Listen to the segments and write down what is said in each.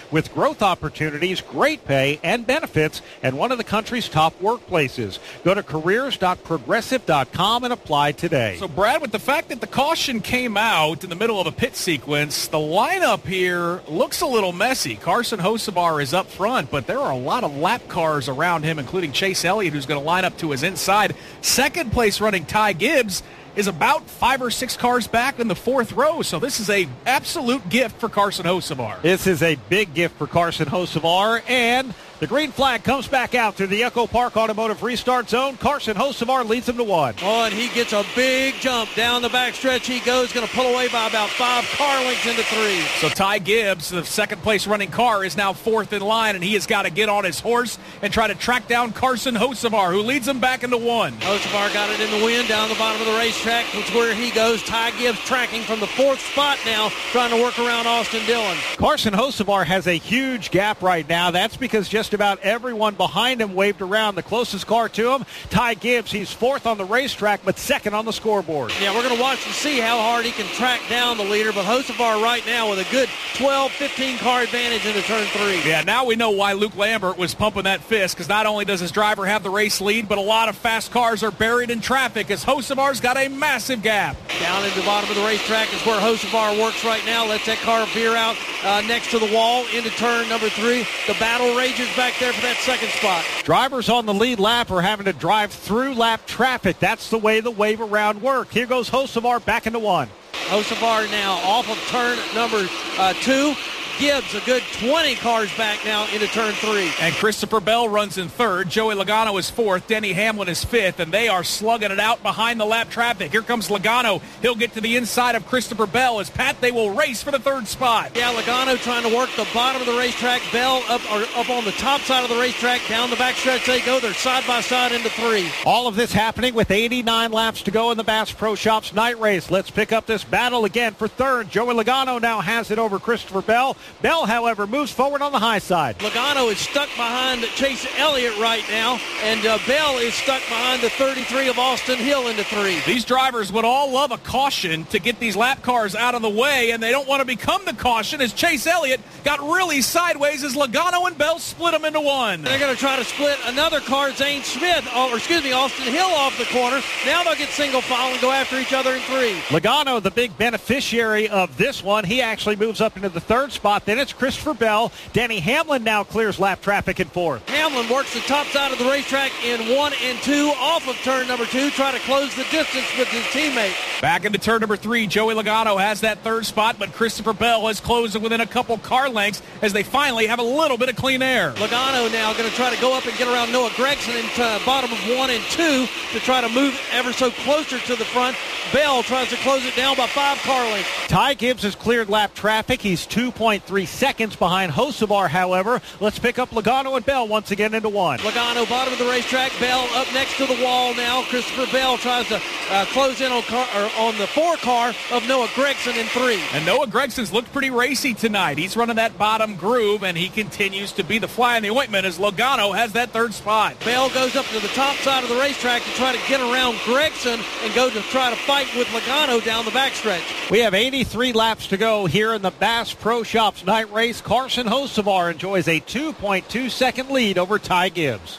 with growth opportunities, great pay, and benefits, and one of the country's top workplaces. Go to careers.progressive.com and apply today. So, Brad, with the fact that the caution came out in the middle of a pit sequence, the lineup here looks a little messy. Carson Hocevar is up front, but there are a lot of lap cars around him, including Chase Elliott, who's going to line up to his inside. Second place running Ty Gibbs is about 5 or 6 cars back in the fourth row, so this is a absolute gift for Carson Hocevar. This is a big gift for Carson Hocevar, and the green flag comes back out through the Echo Park Automotive Restart Zone. Carson Hocevar leads him to 1. Oh, and he gets a big jump down the backstretch. He goes, going to pull away by about 5 car lengths into 3. So Ty Gibbs, the second place running car, is now fourth in line, and he has got to get on his horse and try to track down Carson Hocevar, who leads him back into 1. Hocevar got it in the wind down the bottom of the racetrack. That's where he goes. Ty Gibbs tracking from the 4th spot now, trying to work around Austin Dillon. Carson Hocevar has a huge gap right now. That's because just about everyone behind him waved around. The closest car to him, Ty Gibbs, he's 4th on the racetrack, but 2nd on the scoreboard. Yeah, we're going to watch and see how hard he can track down the leader, but Hocevar right now with a good 12, 15 car advantage into turn 3. Yeah, now we know why Luke Lambert was pumping that fist, because not only does his driver have the race lead, but a lot of fast cars are buried in traffic as Hocevar's got a massive gap. Down at the bottom of the racetrack is where Hocevar works right now. Lets that car veer out next to the wall into turn number 3. The battle rages back there for that second spot. Drivers on the lead lap are having to drive through lap traffic. That's the way the wave around work. Here goes Hocevar back into 1. Hocevar now off of turn number 2. Gibbs a good 20 cars back now into turn 3. And Christopher Bell runs in 3rd. Joey Logano is 4th. Denny Hamlin is 5th. And they are slugging it out behind the lap traffic. Here comes Logano. He'll get to the inside of Christopher Bell. As Pat, they will race for the 3rd spot. Yeah, Logano trying to work the bottom of the racetrack. Bell up on the top side of the racetrack. Down the backstretch they go. They're side by side into 3. All of this happening with 89 laps to go in the Bass Pro Shops night race. Let's pick up this battle again for 3rd. Joey Logano now has it over Christopher Bell. Bell, however, moves forward on the high side. Logano is stuck behind Chase Elliott right now, and Bell is stuck behind the 33 of Austin Hill into 3. These drivers would all love a caution to get these lap cars out of the way, and they don't want to become the caution as Chase Elliott got really sideways as Logano and Bell split them into 1. They're going to try to split another car, Zane Smith, Austin Hill off the corner. Now they'll get single file and go after each other in 3. Logano, the big beneficiary of this one, he actually moves up into the 3rd spot. Then it's Christopher Bell. Denny Hamlin now clears lap traffic in 4th. Hamlin works the top side of the racetrack in 1 and 2 off of turn number 2, try to close the distance with his teammate. Back into turn number 3, Joey Logano has that 3rd spot, but Christopher Bell has closed it within a couple car lengths as they finally have a little bit of clean air. Logano now going to try to go up and get around Noah Gragson in bottom of 1 and 2 to try to move ever so closer to the front. Bell tries to close it down by 5 car lengths. Ty Gibbs has cleared lap traffic. He's 2.3 seconds behind Hocevar, however. Let's pick up Logano and Bell once again into 1. Logano bottom of the racetrack. Bell up next to the wall now. Christopher Bell tries to close in on the 4 car of Noah Gragson in 3. And Noah Gregson's looked pretty racy tonight. He's running that bottom groove, and he continues to be the fly in the ointment as Logano has that 3rd spot. Bell goes up to the top side of the racetrack to try to get around Gragson and go to try to fight with Logano down the backstretch. We have 83 laps to go here in the Bass Pro Shops night race. Carson Hocevar enjoys a 2.2 second lead over Ty Gibbs.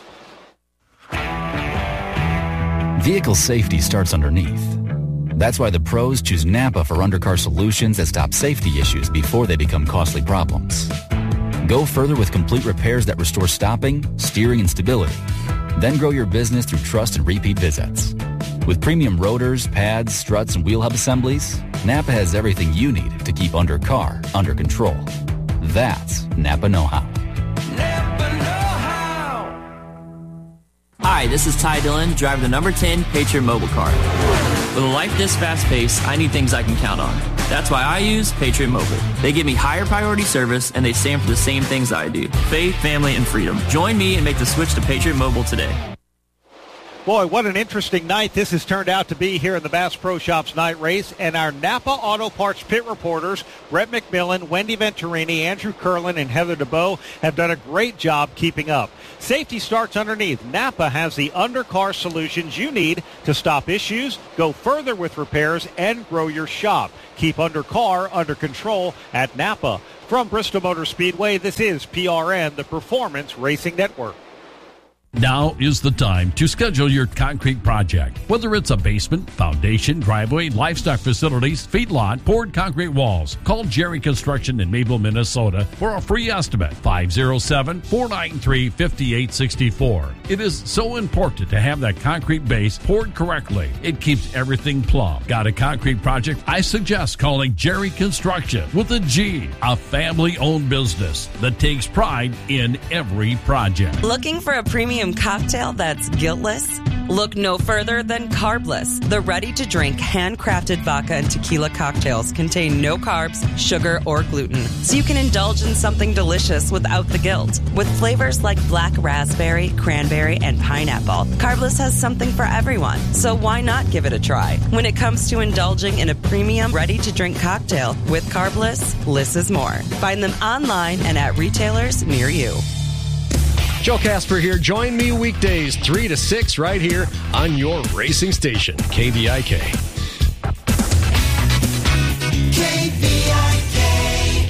Vehicle safety starts underneath. That's why the pros choose Napa for undercar solutions that stop safety issues before they become costly problems. Go further with complete repairs that restore stopping, steering, and stability. Then grow your business through trust and repeat visits. With premium rotors, pads, struts, and wheel hub assemblies, Napa has everything you need to keep undercar under control. That's Napa know-how. Napa know-how. Hi, this is Ty Dillon, driving the number 10 Patriot Mobile car. With a life this fast-paced, I need things I can count on. That's why I use Patriot Mobile. They give me higher priority service, and they stand for the same things I do. Faith, family, and freedom. Join me and make the switch to Patriot Mobile today. Boy, what an interesting night this has turned out to be here in the Bass Pro Shops night race. And our Napa Auto Parts pit reporters, Brett McMillan, Wendy Venturini, Andrew Curlin, and Heather DeBow have done a great job keeping up. Safety starts underneath. Napa has the undercar solutions you need to stop issues, go further with repairs, and grow your shop. Keep undercar under control at Napa. From Bristol Motor Speedway, this is PRN, the Performance Racing Network. Now is the time to schedule your concrete project. Whether it's a basement, foundation, driveway, livestock facilities, feedlot, poured concrete walls. Call Jerry Construction in Maple, Minnesota for a free estimate. 507-493-5864. It is so important to have that concrete base poured correctly. It keeps everything plumb. Got a concrete project? I suggest calling Jerry Construction with a G, a family-owned business that takes pride in every project. Looking for a premium cocktail that's guiltless? Look no further than Carbless. The ready-to-drink, handcrafted vodka and tequila cocktails contain no carbs, sugar, or gluten, so you can indulge in something delicious without the guilt. With flavors like black raspberry, cranberry, and pineapple, Carbless has something for everyone, so why not give it a try? When it comes to indulging in a premium, ready-to-drink cocktail with Carbless, less is more. Find them online and at retailers near you. Joe Casper here. Join me weekdays 3 to 6 right here on your racing station, KVIK. KVIK.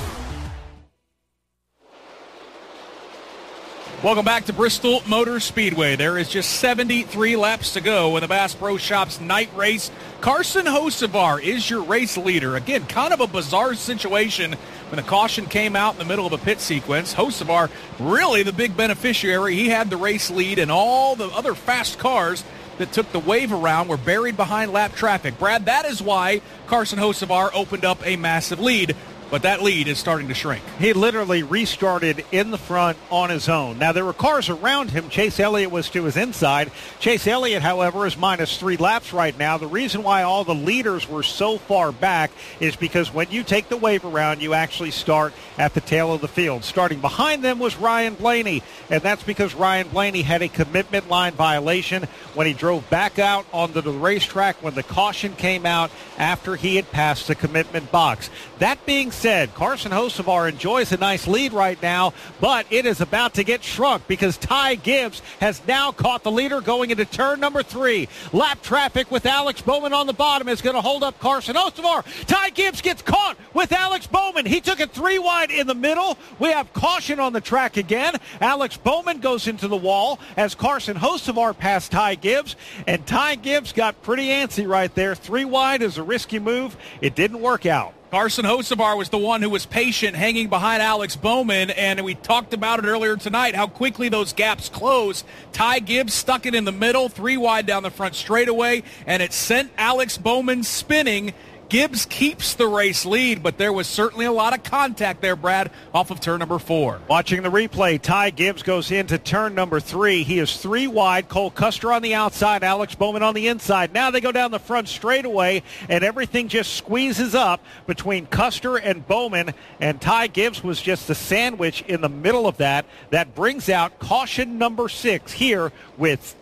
Welcome back to Bristol Motor Speedway. There is just 73 laps to go in the Bass Pro Shops night race. Carson Hocevar is your race leader. Again, kind of a bizarre situation when the caution came out in the middle of a pit sequence. Hocevar, really the big beneficiary. He had the race lead, and all the other fast cars that took the wave around were buried behind lap traffic. Brad, that is why Carson Hocevar opened up a massive lead. But that lead is starting to shrink. He literally restarted in the front on his own. Now, there were cars around him. Chase Elliott was to his inside. Chase Elliott, however, is minus 3 laps right now. The reason why all the leaders were so far back is because when you take the wave around, you actually start at the tail of the field. Starting behind them was Ryan Blaney, and that's because Ryan Blaney had a commitment line violation when he drove back out onto the racetrack when the caution came out after he had passed the commitment box. That being said, Carson Hocevar enjoys a nice lead right now, but it is about to get shrunk because Ty Gibbs has now caught the leader going into turn number 3. Lap traffic with Alex Bowman on the bottom is going to hold up Carson Hocevar. Ty Gibbs gets caught with Alex Bowman. He took it 3 wide in the middle. We have caution on the track again. Alex Bowman goes into the wall as Carson Hocevar passed Ty Gibbs, and Ty Gibbs got pretty antsy right there. 3 wide is a risky move. It didn't work out. Carson Hocevar was the one who was patient, hanging behind Alex Bowman, and we talked about it earlier tonight, how quickly those gaps close. Ty Gibbs stuck it in the middle, 3 wide down the front straightaway, and it sent Alex Bowman spinning. Gibbs keeps the race lead, but there was certainly a lot of contact there, Brad, off of turn number 4. Watching the replay, Ty Gibbs goes into turn number 3. He is 3 wide. Cole Custer on the outside, Alex Bowman on the inside. Now they go down the front straightaway, and everything just squeezes up between Custer and Bowman, and Ty Gibbs was just a sandwich in the middle of that. That brings out caution number 6 here with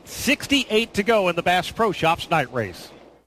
68 to go in the Bass Pro Shops night race.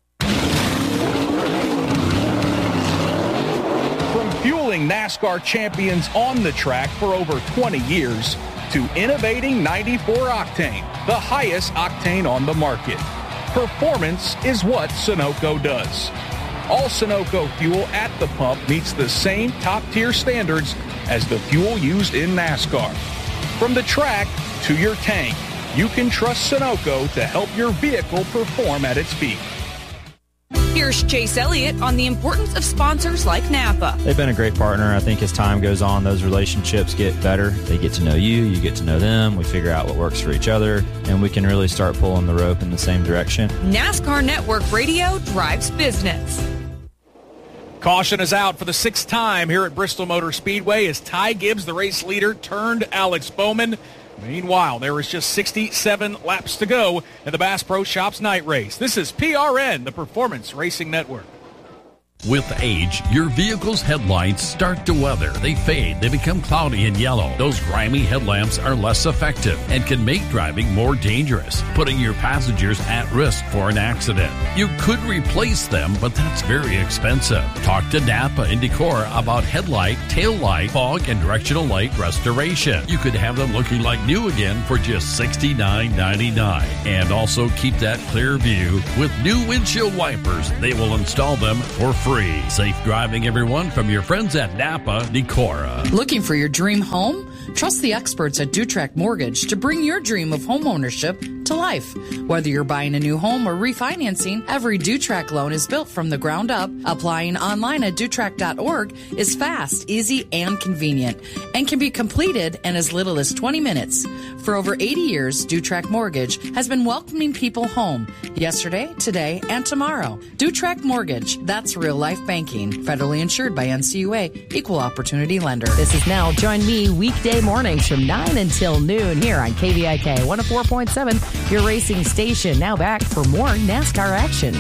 Fueling NASCAR champions on the track for over 20 years to innovating 94 octane, the highest octane on the market. Performance is what Sunoco does. All Sunoco fuel at the pump meets the same top-tier standards as the fuel used in NASCAR. From the track to your tank, you can trust Sunoco to help your vehicle perform at its peak. Here's Chase Elliott on the importance of sponsors like Napa. They've been a great partner. I think as time goes on, those relationships get better. They get to know you, you get to know them. We figure out what works for each other, and we can really start pulling the rope in the same direction. NASCAR Network Radio drives business. Caution is out for the 6th time here at Bristol Motor Speedway as Ty Gibbs, the race leader, turned Alex Bowman. Meanwhile, there is just 67 laps to go in the Bass Pro Shops night race. This is PRN, the Performance Racing Network. With age, your vehicle's headlights start to weather. They fade. They become cloudy and yellow. Those grimy headlamps are less effective and can make driving more dangerous, putting your passengers at risk for an accident. You could replace them, but that's very expensive. Talk to Napa and Decor about headlight, tail light, fog, and directional light restoration. You could have them looking like new again for just $69.99. And also keep that clear view with new windshield wipers. They will install them for free. free. Safe driving, everyone, from your friends at Napa Decorah. Looking for your dream home? Trust the experts at Dutrack Mortgage to bring your dream of home ownership to life. Whether you're buying a new home or refinancing, every Dutrack loan is built from the ground up. Applying online at Dutrack.org is fast, easy, and convenient, and can be completed in as little as 20 minutes. For over 80 years, Dutrack Mortgage has been welcoming people home yesterday, today, and tomorrow. Dutrack Mortgage, that's real life banking. Federally insured by NCUA, Equal Opportunity Lender. This is Now. Join me weekday mornings from 9 until noon here on KVIK 104.7, your racing station. Now back for more NASCAR action.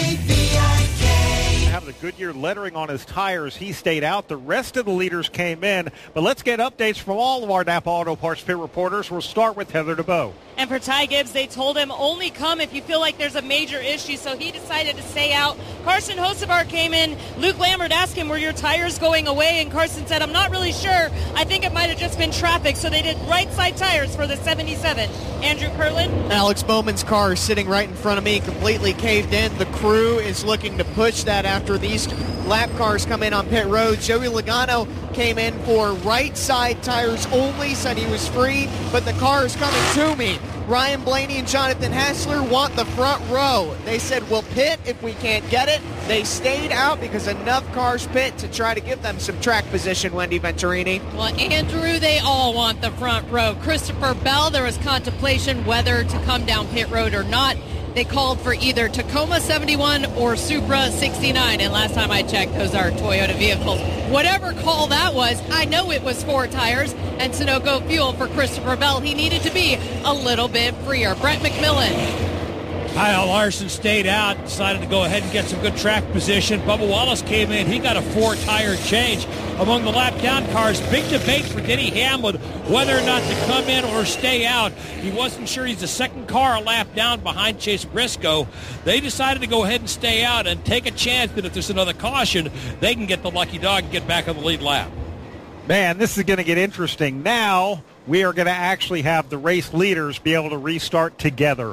Have the Goodyear lettering on his tires. He stayed out. The rest of the leaders came in. But let's get updates from all of our Napa Auto Parts pit reporters. We'll start with Heather DeBow. And for Ty Gibbs, they told him only come if you feel like there's a major issue, so he decided to stay out. Carson Hocevar came in. Luke Lambert asked him, were your tires going away? And Carson said, I'm not really sure. I think it might have just been traffic, so they did right side tires for the 77. Andrew Curlin. Alex Bowman's car is sitting right in front of me, completely caved in. The crew is looking to push that after these lap cars come in on pit road. Joey Logano came in for right side tires only, said he was free, but the car is coming to me. Ryan Blaney and Jonathan Hassler want the front row. They said, we'll pit if we can't get it. They stayed out because enough cars pit to try to give them some track position, Wendy Venturini. Well, Andrew, they all want the front row. Christopher Bell, there was contemplation whether to come down pit road or not. They called for either Tacoma 71 or Supra 69, and last time I checked, those are Toyota vehicles. Whatever call that was, I know it was 4 tires and Sunoco fuel for Christopher Bell. He needed to be a little bit freer. Brett McMillan. Kyle Larson stayed out, decided to go ahead and get some good track position. Bubba Wallace came in. He got a 4-tire change. Among the lap-down cars, big debate for Denny Hamlin whether or not to come in or stay out. He wasn't sure. He's the second car a lap down behind Chase Briscoe. They decided to go ahead and stay out and take a chance that if there's another caution, they can get the lucky dog and get back on the lead lap. Man, this is going to get interesting. Now we are going to actually have the race leaders be able to restart together.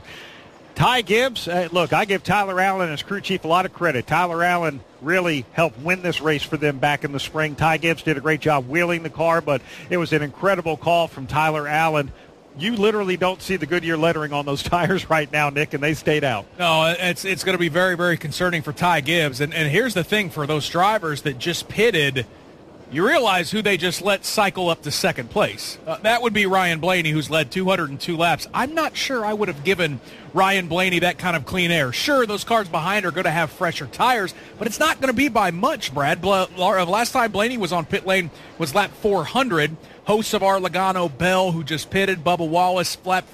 Ty Gibbs, look, I give Tyler Allen and his crew chief a lot of credit. Tyler Allen really helped win this race for them back in the spring. Ty Gibbs did a great job wheeling the car, but it was an incredible call from Tyler Allen. You literally don't see the Goodyear lettering on those tires right now, Nick, and they stayed out. No, it's going to be very, very concerning for Ty Gibbs. And here's the thing for those drivers that just pitted. You realize who they just let cycle up to second place. That would be Ryan Blaney, who's led 202 laps. I'm not sure I would have given Ryan Blaney that kind of clean air. Sure, those cars behind are going to have fresher tires, but it's not going to be by much, Brad. Last time Blaney was on pit lane was lap 400. Hocevar, Logano, Bell, who just pitted, Bubba Wallace, lap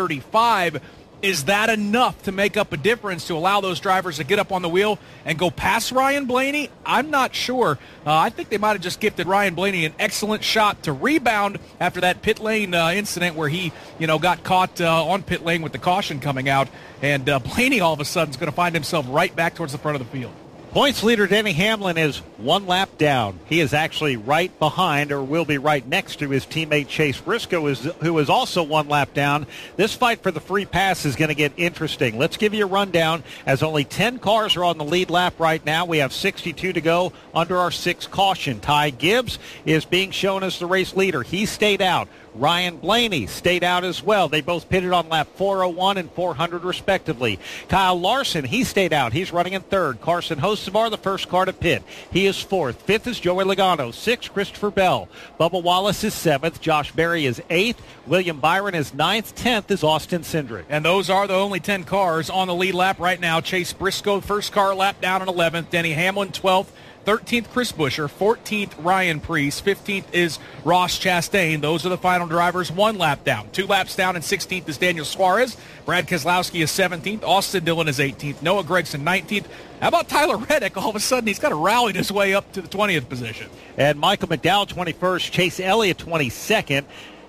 435. Is that enough to make up a difference to allow those drivers to get up on the wheel and go past Ryan Blaney? I'm not sure. I think they might have just gifted Ryan Blaney an excellent shot to rebound after that pit lane incident where he, got caught on pit lane with the caution coming out. And Blaney all of a sudden is going to find himself right back towards the front of the field. Points leader Denny Hamlin is 1 lap down. He is actually right behind, or will be right next to his teammate Chase Briscoe, who is also 1 lap down. This fight for the free pass is going to get interesting. Let's give you a rundown, as only 10 cars are on the lead lap right now. We have 62 to go under our 6th caution. Ty Gibbs is being shown as the race leader. He stayed out. Ryan Blaney stayed out as well. They both pitted on lap 401 and 400 respectively. Kyle Larson, he stayed out. He's running in 3rd. Carson Hocevar, the first car to pit. He is 4th. 5th is Joey Logano. 6th, Christopher Bell. Bubba Wallace is 7th. Josh Berry is 8th. William Byron is 9th. 10th is Austin Cindric. And those are the only 10 cars on the lead lap right now. Chase Briscoe, first car lap down in 11th. Denny Hamlin, 12th. 13th, Chris Buescher. 14th, Ryan Preece. 15th is Ross Chastain. Those are the final drivers. 1 lap down. 2 laps down, and 16th is Daniel Suarez. Brad Keselowski is 17th. Austin Dillon is 18th. Noah Gragson, 19th. How about Tyler Reddick? All of a sudden, he's got to rally his way up to the 20th position. And Michael McDowell, 21st. Chase Elliott, 22nd.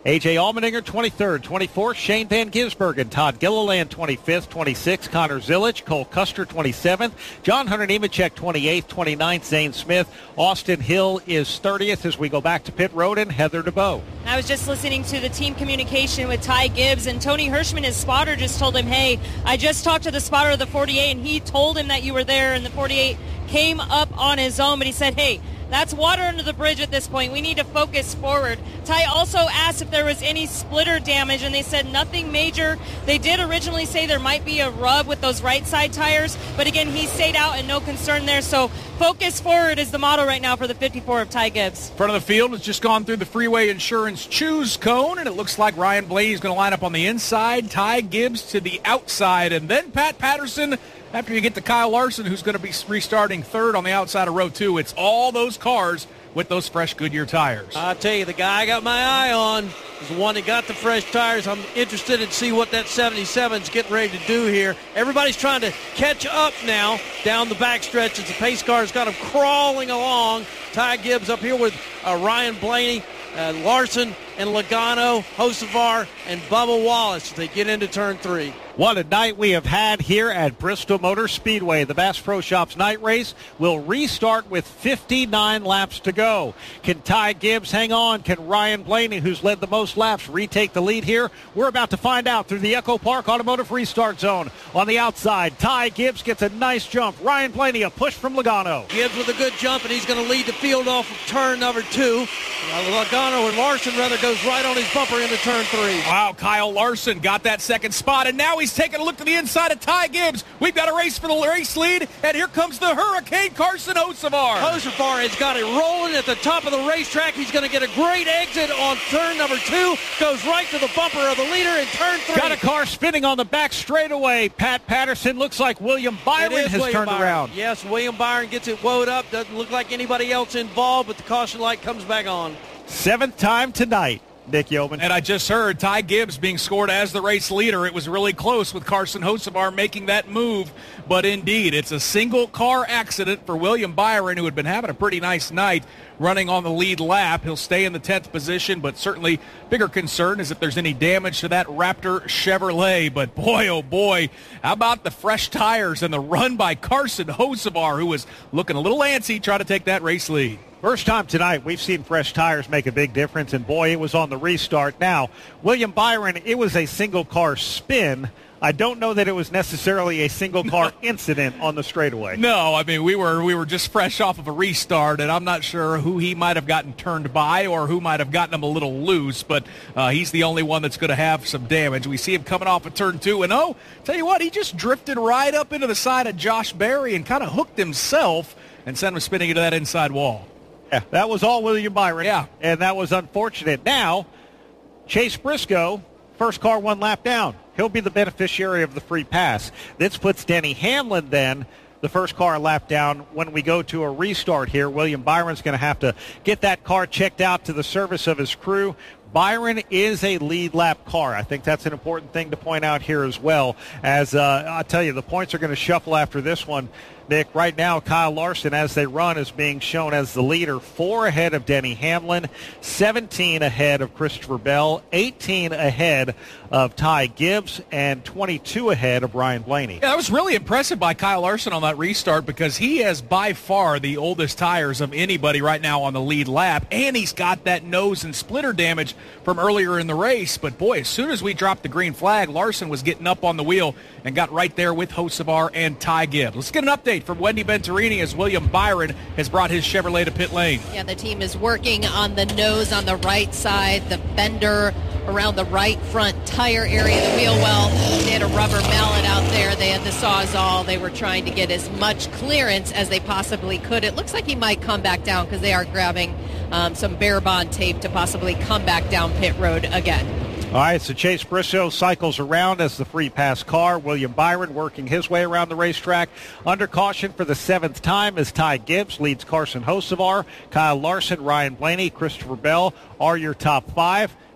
A.J. Allmendinger, 23rd. 24th, Shane Van Gisbergen. Todd Gilliland, 25th. 26th, Connor Zillich. Cole Custer, 27th. John Hunter Nemechek, 28th. 29th, Zane Smith. Austin Hill is 30th as we go back to pit road, and Heather DeBow. I was just listening to the team communication with Ty Gibbs, and Tony Hirschman, his spotter, just told him, hey, I just talked to the spotter of the 48, and he told him that you were there, and the 48 came up on his own, but he said, hey, that's water under the bridge at this point. We need to focus forward. Ty also asked if there was any splitter damage, and they said nothing major. They did originally say there might be a rub with those right side tires, but again, he stayed out and no concern there. So focus forward is the motto right now for the 54 of Ty Gibbs. Front of the field has just gone through the Freeway Insurance Choose cone, and it looks like Ryan Blaney is going to line up on the inside, Ty Gibbs to the outside, and then Pat Patterson. After you get to Kyle Larson, who's going to be restarting third on the outside of row 2, it's all those cars with those fresh Goodyear tires. I tell you, the guy I got my eye on is the one that got the fresh tires. I'm interested in see what that 77's getting ready to do here. Everybody's trying to catch up now down the backstretch as the pace car's got them crawling along. Ty Gibbs up here with Ryan Blaney, Larson, and Logano, Hocevar, and Bubba Wallace as they get into turn 3. What a night we have had here at Bristol Motor Speedway. The Bass Pro Shops night race will restart with 59 laps to go. Can Ty Gibbs hang on? Can Ryan Blaney, who's led the most laps, retake the lead here? We're about to find out through the Echo Park Automotive Restart Zone. On the outside, Ty Gibbs gets a nice jump. Ryan Blaney, a push from Logano. Gibbs with a good jump, and he's going to lead the field off of turn number 2. Logano and Larson rather goes right on his bumper into turn 3. Wow, Kyle Larson got that second spot, and now he's taking a look to the inside of Ty Gibbs. We've got a race for the race lead, and here comes the Hurricane Carson Hocevar. Hocevar has got it rolling at the top of the racetrack. He's going to get a great exit on turn number 2. Goes right to the bumper of the leader in turn 3. Got a car spinning on the back straightaway. Pat Patterson looks like William Byron has turned around. Yes, William Byron gets it woed up. Doesn't look like anybody else involved, but the caution light comes back on. 7th time tonight. Nick Yeoman. And I just heard Ty Gibbs being scored as the race leader. It was really close with Carson Hocevar making that move. But indeed, it's a single car accident for William Byron, who had been having a pretty nice night running on the lead lap. He'll stay in the 10th position, but certainly bigger concern is if there's any damage to that Raptor Chevrolet. But boy, oh boy, how about the fresh tires and the run by Carson Hocevar, who was looking a little antsy trying to take that race lead. First time tonight we've seen fresh tires make a big difference, and boy, it was on the restart. Now, William Byron, it was a single car spin. I don't know that it was necessarily a single car incident on the straightaway. No, I mean, we were just fresh off of a restart, and I'm not sure who he might have gotten turned by or who might have gotten him a little loose, but he's the only one that's going to have some damage. We see him coming off of turn 2, and tell you what, he just drifted right up into the side of Josh Berry and kind of hooked himself and sent him spinning into that inside wall. Yeah, that was all William Byron. Yeah. And that was unfortunate. Now, Chase Briscoe, first car 1 lap down. He'll be the beneficiary of the free pass. This puts Denny Hamlin then, the first car a lap down. When we go to a restart here, William Byron's going to have to get that car checked out to the service of his crew. Byron is a lead lap car. I think that's an important thing to point out here as well. As I'll tell you, the points are going to shuffle after this one. Nick, right now, Kyle Larson, as they run, is being shown as the leader, 4 ahead of Denny Hamlin, 17 ahead of Christopher Bell, 18 ahead of Ty Gibbs, and 22 ahead of Ryan Blaney. Yeah, I was really impressive by Kyle Larson on that restart because he has by far the oldest tires of anybody right now on the lead lap, and he's got that nose and splitter damage from earlier in the race. But, boy, as soon as we dropped the green flag, Larson was getting up on the wheel and got right there with Hocevar and Ty Gibbs. Let's get an update from Wendy Venturini as William Byron has brought his Chevrolet to pit lane. Yeah, the team is working on the nose on the right side, the fender around the right front tire area, the wheel well. They had a rubber mallet out there. They had the Sawzall. They were trying to get as much clearance as they possibly could. It looks like he might come back down because they are grabbing some bare bond tape to possibly come back down pit road again. All right, so Chase Briscoe cycles around as the free pass car. William Byron working his way around the racetrack. Under caution for the 7th time as Ty Gibbs leads Carson Hocevar. Kyle Larson, Ryan Blaney, Christopher Bell are your top 5.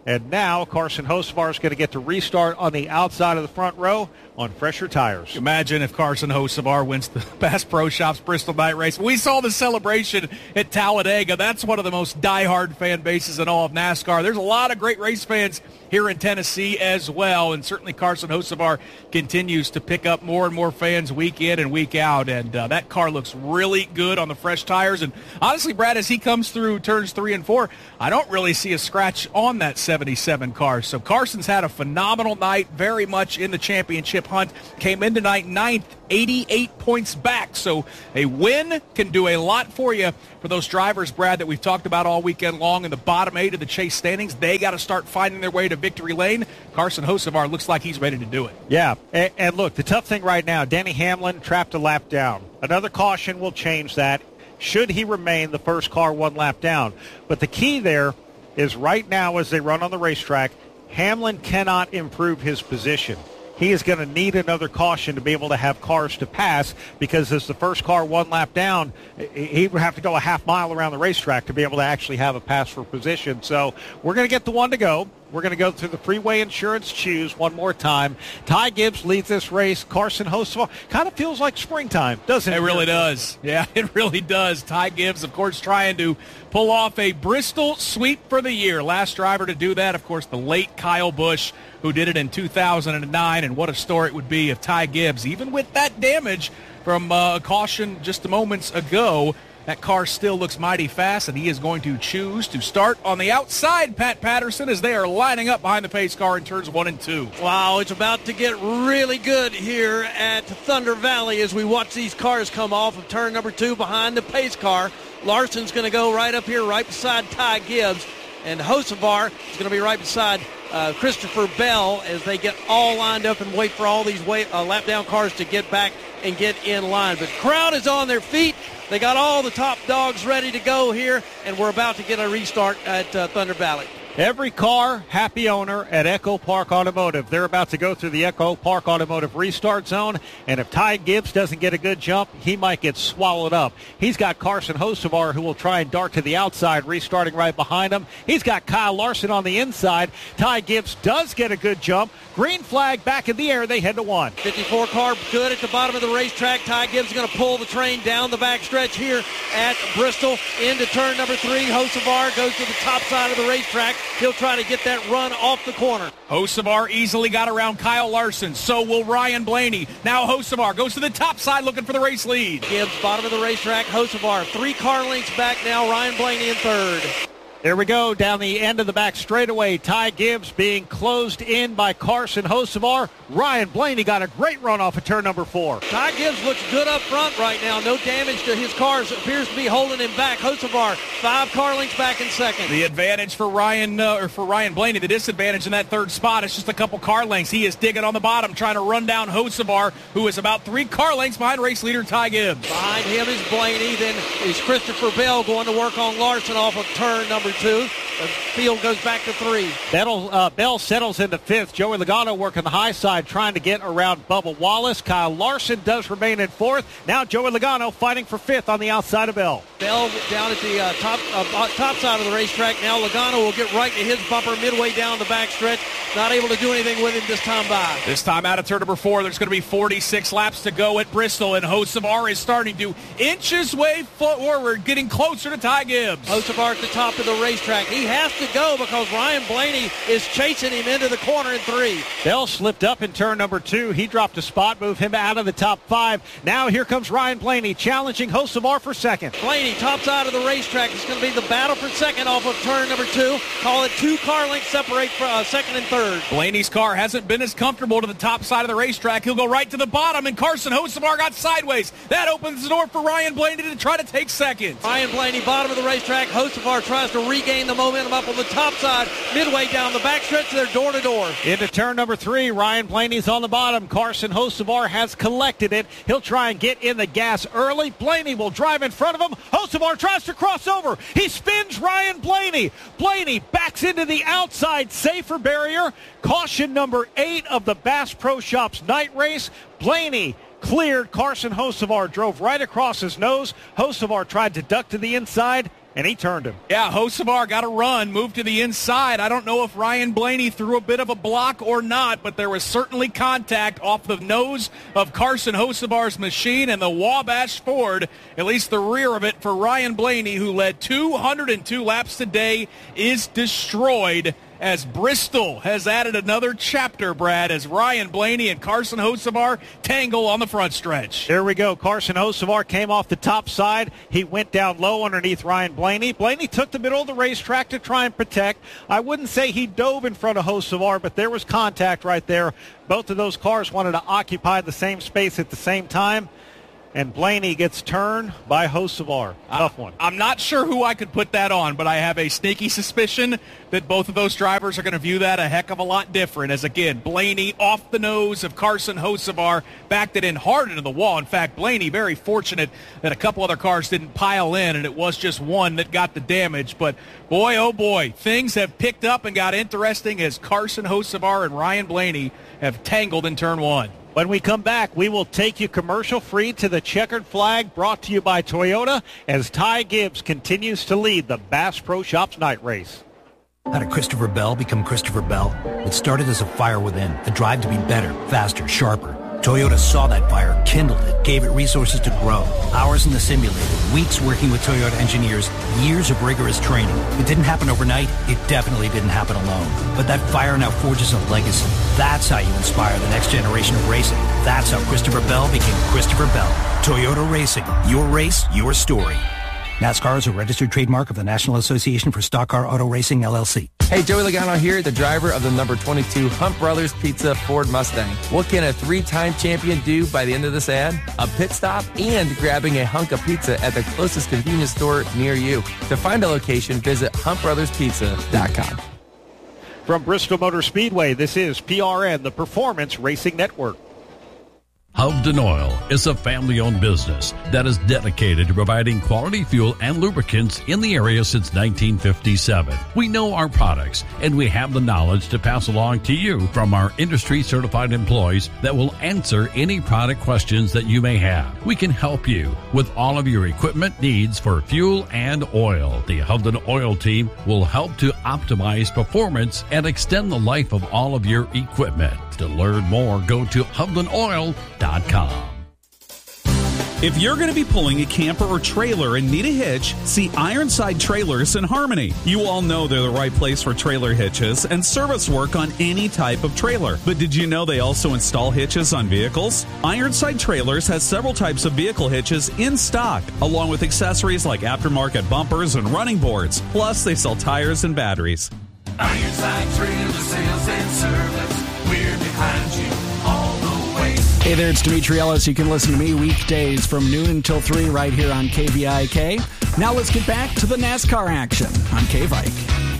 And now Carson Hocevar is going to get to restart on the outside of the front row on fresher tires. Imagine if Carson Hocevar wins the Bass Pro Shops Bristol Night Race. We saw the celebration at Talladega. That's one of the most diehard fan bases in all of NASCAR. There's a lot of great race fans here in Tennessee as well, and certainly Carson Hocevar continues to pick up more and more fans week in and week out, and that car looks really good on the fresh tires. And honestly, Brad, as he comes through turns 3 and 4, I don't really see a scratch on that 77 car. So Carson's had a phenomenal night, very much in the championship hunt. Came in tonight 9th, 88 points back. So a win can do a lot for you for those drivers, Brad, that we've talked about all weekend long in the bottom 8 of the Chase standings. They got to start finding their way to victory lane. Carson Hocevar looks like he's ready to do it. Yeah, and look, the tough thing right now, Denny Hamlin trapped a lap down. Another caution will change that should he remain the first car 1 lap down. But the key there is right now as they run on the racetrack, Hamlin cannot improve his position. He is going to need another caution to be able to have cars to pass, because as the first car 1 lap down, he would have to go a half mile around the racetrack to be able to actually have a pass for position. So we're going to get the 1 to go. We're going to go through the Freeway Insurance Choose one more time. Ty Gibbs leads this race. Carson Hocevar kind of feels like springtime, doesn't it? It really does. Yeah, it really does. Ty Gibbs, of course, trying to pull off a Bristol sweep for the year. Last driver to do that, of course, the late Kyle Busch, who did it in 2009. And what a story it would be if Ty Gibbs, even with that damage from a caution just moments ago, that car still looks mighty fast, and he is going to choose to start on the outside, Pat Patterson, as they are lining up behind the pace car in turns 1 and 2. Wow, it's about to get really good here at Thunder Valley as we watch these cars come off of turn number 2 behind the pace car. Larson's going to go right up here, right beside Ty Gibbs, and Hocevar is going to be right beside Christopher Bell as they get all lined up and wait for all these lap down cars to get back and get in line. But crowd is on their feet. They got all the top dogs ready to go here, and we're about to get a restart at Thunder Valley. Every car, happy owner at Echo Park Automotive. They're about to go through the Echo Park Automotive restart zone, and if Ty Gibbs doesn't get a good jump, he might get swallowed up. He's got Carson Hocevar, who will try and dart to the outside, restarting right behind him. He's got Kyle Larson on the inside. Ty Gibbs does get a good jump. Green flag back in the air. They head to 1. 54 car good at the bottom of the racetrack. Ty Gibbs is going to pull the train down the backstretch here at Bristol into turn number 3. Hocevar goes to the top side of the racetrack. He'll try to get that run off the corner. Hocevar easily got around Kyle Larson. So will Ryan Blaney. Now Hocevar goes to the top side looking for the race lead. Gibbs, bottom of the racetrack. Hocevar 3 car lengths back now. Ryan Blaney in 3rd. There we go, down the end of the back straightaway. Ty Gibbs being closed in by Carson Hocevar. Ryan Blaney got a great run off of turn number 4. Ty Gibbs looks good up front right now. No damage to his cars. Appears to be holding him back. Hocevar 5 car lengths back in 2nd. The advantage for Ryan Blaney, the disadvantage in that 3rd spot is just a couple car lengths. He is digging on the bottom, trying to run down Hocevar, who is about 3 car lengths behind race leader Ty Gibbs. Behind him is Blaney. Then is Christopher Bell going to work on Larson off of turn number 2. The field goes back to 3. Bell settles into 5th. Joey Logano working the high side, trying to get around Bubba Wallace. Kyle Larson does remain in 4th. Now Joey Logano fighting for 5th on the outside of Bell. Bell down at the top side of the racetrack. Now Logano will get right to his bumper midway down the backstretch. Not able to do anything with him this time by. This time out of turn number 4, there's going to be 46 laps to go at Bristol, and Hocevar is starting to inch his way forward, getting closer to Ty Gibbs. Hocevar at the top of the racetrack. He has to go because Ryan Blaney is chasing him into the corner in 3. Bell slipped up in turn number 2. He dropped a spot, moved him out of the top 5. Now here comes Ryan Blaney challenging Hocevar for 2nd. Blaney, top side of the racetrack. It's going to be the battle for 2nd off of turn number 2. Call it 2 car lengths separate for 2nd and 3rd. Blaney's car hasn't been as comfortable to the top side of the racetrack. He'll go right to the bottom, and Carson Hocevar got sideways. That opens the door for Ryan Blaney to try to take 2nd. Ryan Blaney, bottom of the racetrack. Hocevar tries to regain the momentum up on the top side, midway down the backstretch. They're door to door. Into turn number 3, Ryan Blaney's on the bottom. Carson Hocevar has collected it. He'll try and get in the gas early. Blaney will drive in front of him. Hocevar tries to cross over. He spins Ryan Blaney. Blaney backs into the outside safer barrier. Caution number 8 of the Bass Pro Shops night race. Blaney cleared. Carson Hocevar drove right across his nose. Hocevar tried to duck to the inside and he turned him. Yeah, Hocevar got a run, moved to the inside. I don't know if Ryan Blaney threw a bit of a block or not, but there was certainly contact off the nose of Carson Hocevar's machine, and the Wabash Ford, at least the rear of it for Ryan Blaney, who led 202 laps today, is destroyed as Bristol has added another chapter, Brad, as Ryan Blaney and Carson Hocevar tangle on the front stretch. There we go. Carson Hocevar came off the top side. He went down low underneath Ryan Blaney. Blaney took the middle of the racetrack to try and protect. I wouldn't say he dove in front of Hocevar, but there was contact right there. Both of those cars wanted to occupy the same space at the same time. And Blaney gets turned by Hocevar. Tough one. I'm not sure who I could put that on, but I have a sneaky suspicion that both of those drivers are going to view that a heck of a lot different. As, again, Blaney off the nose of Carson Hocevar, backed it in hard into the wall. In fact, Blaney very fortunate that a couple other cars didn't pile in, and it was just one that got the damage. But, boy, oh, boy, things have picked up and got interesting as Carson Hocevar and Ryan Blaney have tangled in turn one. When we come back, we will take you commercial-free to the checkered flag, brought to you by Toyota, as Ty Gibbs continues to lead the Bass Pro Shops night race. How did Christopher Bell become Christopher Bell? It started as a fire within, a drive to be better, faster, sharper. Toyota saw that fire, kindled it, gave it resources to grow. Hours in the simulator, weeks working with Toyota engineers, years of rigorous training. It didn't happen overnight. It definitely didn't happen alone. But that fire now forges a legacy. That's how you inspire the next generation of racing. That's how Christopher Bell became Christopher Bell. Toyota Racing. Your race, your story. NASCAR is a registered trademark of the National Association for Stock Car Auto Racing, LLC. Hey, Joey Logano here, the driver of the number 22 Hunt Brothers Pizza Ford Mustang. What can a three-time champion do by the end of this ad? A pit stop and grabbing a hunk of pizza at the closest convenience store near you. To find a location, visit huntbrotherspizza.com. From Bristol Motor Speedway, this is PRN, the Performance Racing Network. Hovden Oil is a family-owned business that is dedicated to providing quality fuel and lubricants in the area since 1957. We know our products, and we have the knowledge to pass along to you from our industry-certified employees that will answer any product questions that you may have. We can help you with all of your equipment needs for fuel and oil. The Hovden Oil team will help to optimize performance and extend the life of all of your equipment. To learn more, go to HovdenOil.com. If you're going to be pulling a camper or trailer and need a hitch, see Ironside Trailers in Harmony. You all know they're the right place for trailer hitches and service work on any type of trailer. But did you know they also install hitches on vehicles? Ironside Trailers has several types of vehicle hitches in stock, along with accessories like aftermarket bumpers and running boards. Plus, they sell tires and batteries. Ironside Trailer Sales and Service. We're behind you all the way. Hey there, it's Dimitri Ellis. You can listen to me weekdays from noon until 3 right here on KVIK. Now let's get back to the NASCAR action on KVIK.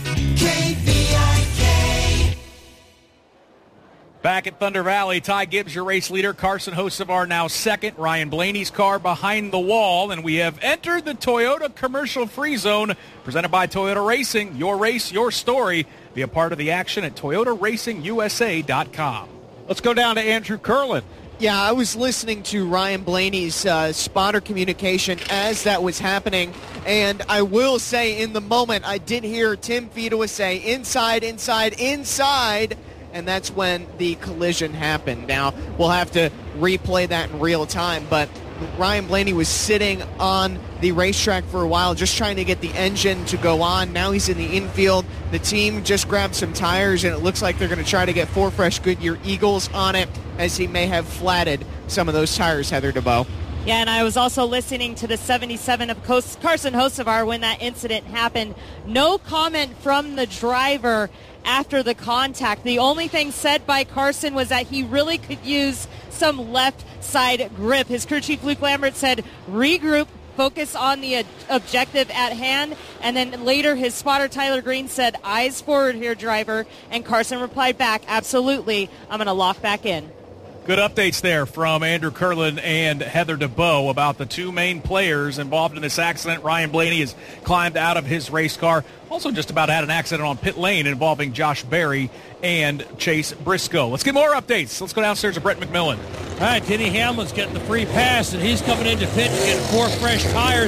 KVIK. Back at Thunder Valley, Ty Gibbs, your race leader. Carson Hocevar now second. Ryan Blaney's car behind the wall. And we have entered the Toyota Commercial Free Zone, presented by Toyota Racing. Your race, your story. Be a part of the action at ToyotaRacingUSA.com. Let's go down to Andrew Curlin. Yeah, I was listening to Ryan Blaney's spotter communication as that was happening, and I will say in the moment I did hear Tim Fedewa say, inside, inside, inside, and that's when the collision happened. Now, we'll have to replay that in real time, but Ryan Blaney was sitting on the racetrack for a while just trying to get the engine to go on. Now he's in the infield. The team just grabbed some tires, and it looks like they're going to try to get 4 fresh Goodyear Eagles on it, as he may have flatted some of those tires, Heather DeBow. Yeah, and I was also listening to the 77 of Carson Hocevar when that incident happened. No comment from the driver after the contact. The only thing said by Carson was that he really could use some left side grip. His crew chief Luke Lambert said, regroup, focus on the objective at hand. And then later his spotter Tyler Green said, eyes forward here, driver. And Carson replied back, absolutely, I'm going to lock back in. Good updates there from Andrew Curlin and Heather DeBow about the two main players involved in this accident. Ryan Blaney has climbed out of his race car. Also just about had an accident on pit lane involving Josh Berry and Chase Briscoe. Let's get more updates. Let's go downstairs to Brett McMillan. All right, Denny Hamlin's getting the free pass, and he's coming into pit to get 4 fresh tires.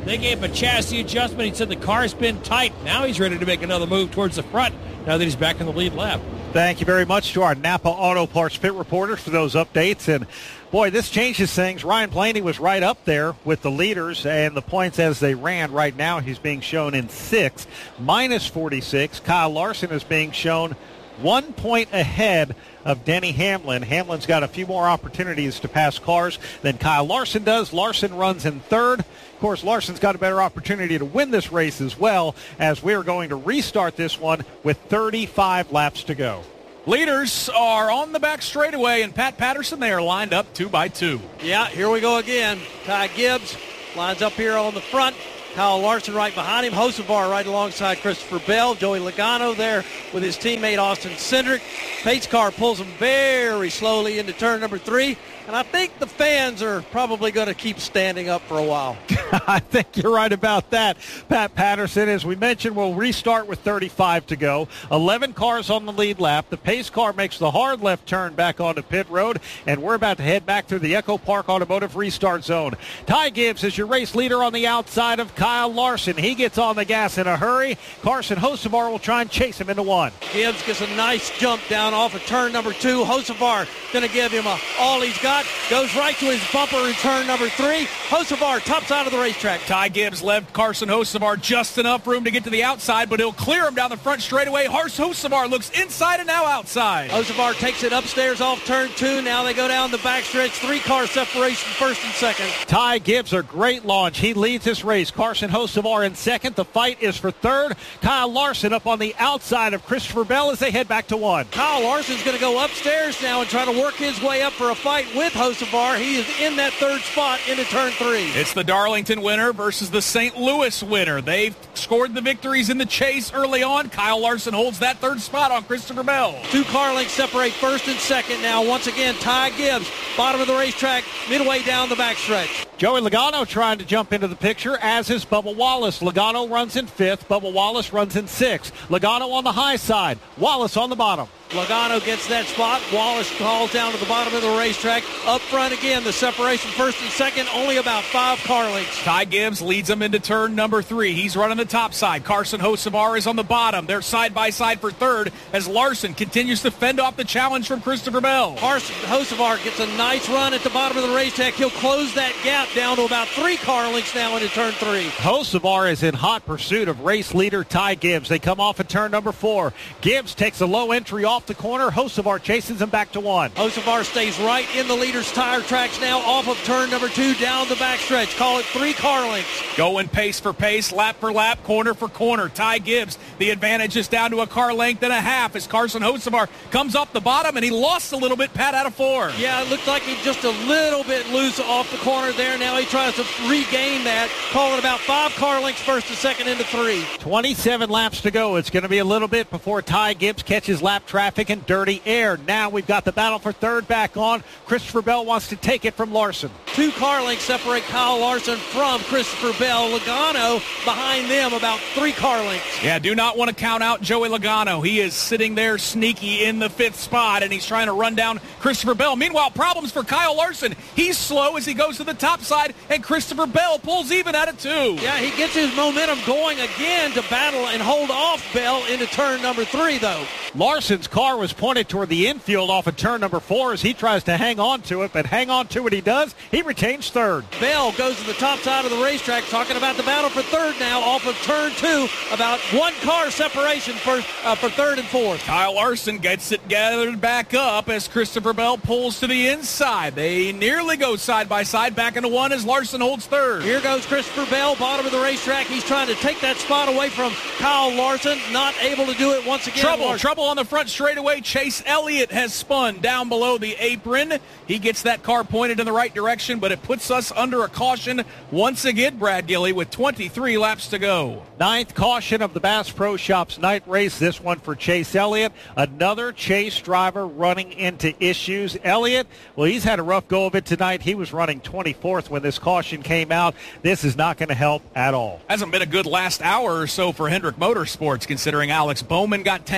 They gave him a chassis adjustment. He said the car's been tight. Now he's ready to make another move towards the front now that he's back in the lead lap. Thank you very much to our Napa Auto Parts pit reporters for those updates. And, boy, this changes things. Ryan Blaney was right up there with the leaders and the points as they ran. Right now he's being shown in 6th, minus 46. Kyle Larson is being shown 1 point ahead of Denny Hamlin. Hamlin's got a few more opportunities to pass cars than Kyle Larson does. Larson runs in 3rd. Of course, Larson's got a better opportunity to win this race as well, as we're going to restart this one with 35 laps to go. Leaders are on the back straightaway, and Pat Patterson, they are lined up 2 by 2. Yeah, here we go again. Ty Gibbs lines up here on the front. Kyle Larson right behind him. Hocevar right alongside Christopher Bell. Joey Logano there with his teammate Austin Cindric. Pace car pulls him very slowly into turn number 3. And I think the fans are probably going to keep standing up for a while. I think you're right about that, Pat Patterson. As we mentioned, we'll restart with 35 to go. 11 cars on the lead lap. The pace car makes the hard left turn back onto pit road, and we're about to head back through the Echo Park Automotive restart zone. Ty Gibbs is your race leader on the outside of Kyle Larson. He gets on the gas in a hurry. Carson Hocevar will try and chase him into 1. Gibbs gets a nice jump down off of turn number 2. Hocevar going to give him all he's got. Goes right to his bumper in turn number 3. Hocevar tops out of the racetrack. Ty Gibbs left Carson Hocevar just enough room to get to the outside, but he'll clear him down the front straightaway. Hocevar looks inside and now outside. Hocevar takes it upstairs off turn 2. Now they go down the backstretch. 3-car separation, 1st and 2nd. Ty Gibbs, a great launch. He leads this race. Carson Hocevar in 2nd. The fight is for 3rd. Kyle Larson up on the outside of Christopher Bell as they head back to 1. Kyle Larson's going to go upstairs now and try to work his way up for a fight with Hocevar. He is in that 3rd spot into turn 3. It's the Darlington winner versus the St. Louis winner. They've scored the victories in the chase early on. Kyle Larson holds that 3rd spot on Christopher Bell. 2 car lengths separate 1st and 2nd now. Once again, Ty Gibbs, bottom of the racetrack, midway down the backstretch. Joey Logano trying to jump into the picture, as is Bubba Wallace. Logano runs in 5th. Bubba Wallace runs in 6th. Logano on the high side. Wallace on the bottom. Logano gets that spot. Wallace calls down to the bottom of the racetrack. Up front again, the separation 1st and 2nd, only about 5 car lengths. Ty Gibbs leads him into turn number 3. He's running the top side. Carson Hocevar is on the bottom. They're side by side for 3rd as Larson continues to fend off the challenge from Christopher Bell. Carson Hocevar gets a nice run at the bottom of the racetrack. He'll close that gap down to about 3 car lengths now into turn 3. Hocevar is in hot pursuit of race leader Ty Gibbs. They come off at turn number 4. Gibbs takes a low entry off the corner. Hocevar chases him back to 1. Hocevar stays right in the leader's tire tracks now off of turn number 2 down the backstretch. Call it 3 car lengths. Going pace for pace, lap for lap, corner for corner. Ty Gibbs, the advantage is down to a car length and a half as Carson Hocevar comes off the bottom, and he lost a little bit, Pat, out of 4. Yeah, it looked like he just a little bit loose off the corner there. Now he tries to regain that. Call it about 5 car lengths 1st and 2nd into 3. 27 laps to go. It's going to be a little bit before Ty Gibbs catches lap traffic and dirty air. Now we've got the battle for 3rd back on. Christopher Bell wants to take it from Larson. 2 car lengths separate Kyle Larson from Christopher Bell. Logano behind them about 3 car lengths. Yeah, do not want to count out Joey Logano. He is sitting there sneaky in the 5th spot, and he's trying to run down Christopher Bell. Meanwhile, problems for Kyle Larson. He's slow as he goes to the top side, and Christopher Bell pulls even at it 2. Yeah, he gets his momentum going again to battle and hold off Bell into turn number 3, though. Larson's car was pointed toward the infield off of turn number 4 as he tries to hang on to it, but hang on to it he does. He retains 3rd. Bell goes to the top side of the racetrack, talking about the battle for 3rd now off of turn 2. About 1 car separation for 3rd and 4th. Kyle Larson gets it gathered back up as Christopher Bell pulls to the inside. They nearly go side by side back into 1 as Larson holds 3rd. Here goes Christopher Bell, bottom of the racetrack. He's trying to take that spot away from Kyle Larson. Not able to do it once again. Trouble on the front straightaway. Chase Elliott has spun down below the apron. He gets that car pointed in the right direction, but it puts us under a caution once again, Brad Gilly, with 23 laps to go. 9th caution of the Bass Pro Shops night race. This one for Chase Elliott. Another Chase driver running into issues. Elliott, well, he's had a rough go of it tonight. He was running 24th when this caution came out. This is not going to help at all. Hasn't been a good last hour or so for Hendrick Motorsports, considering Alex Bowman got tangled up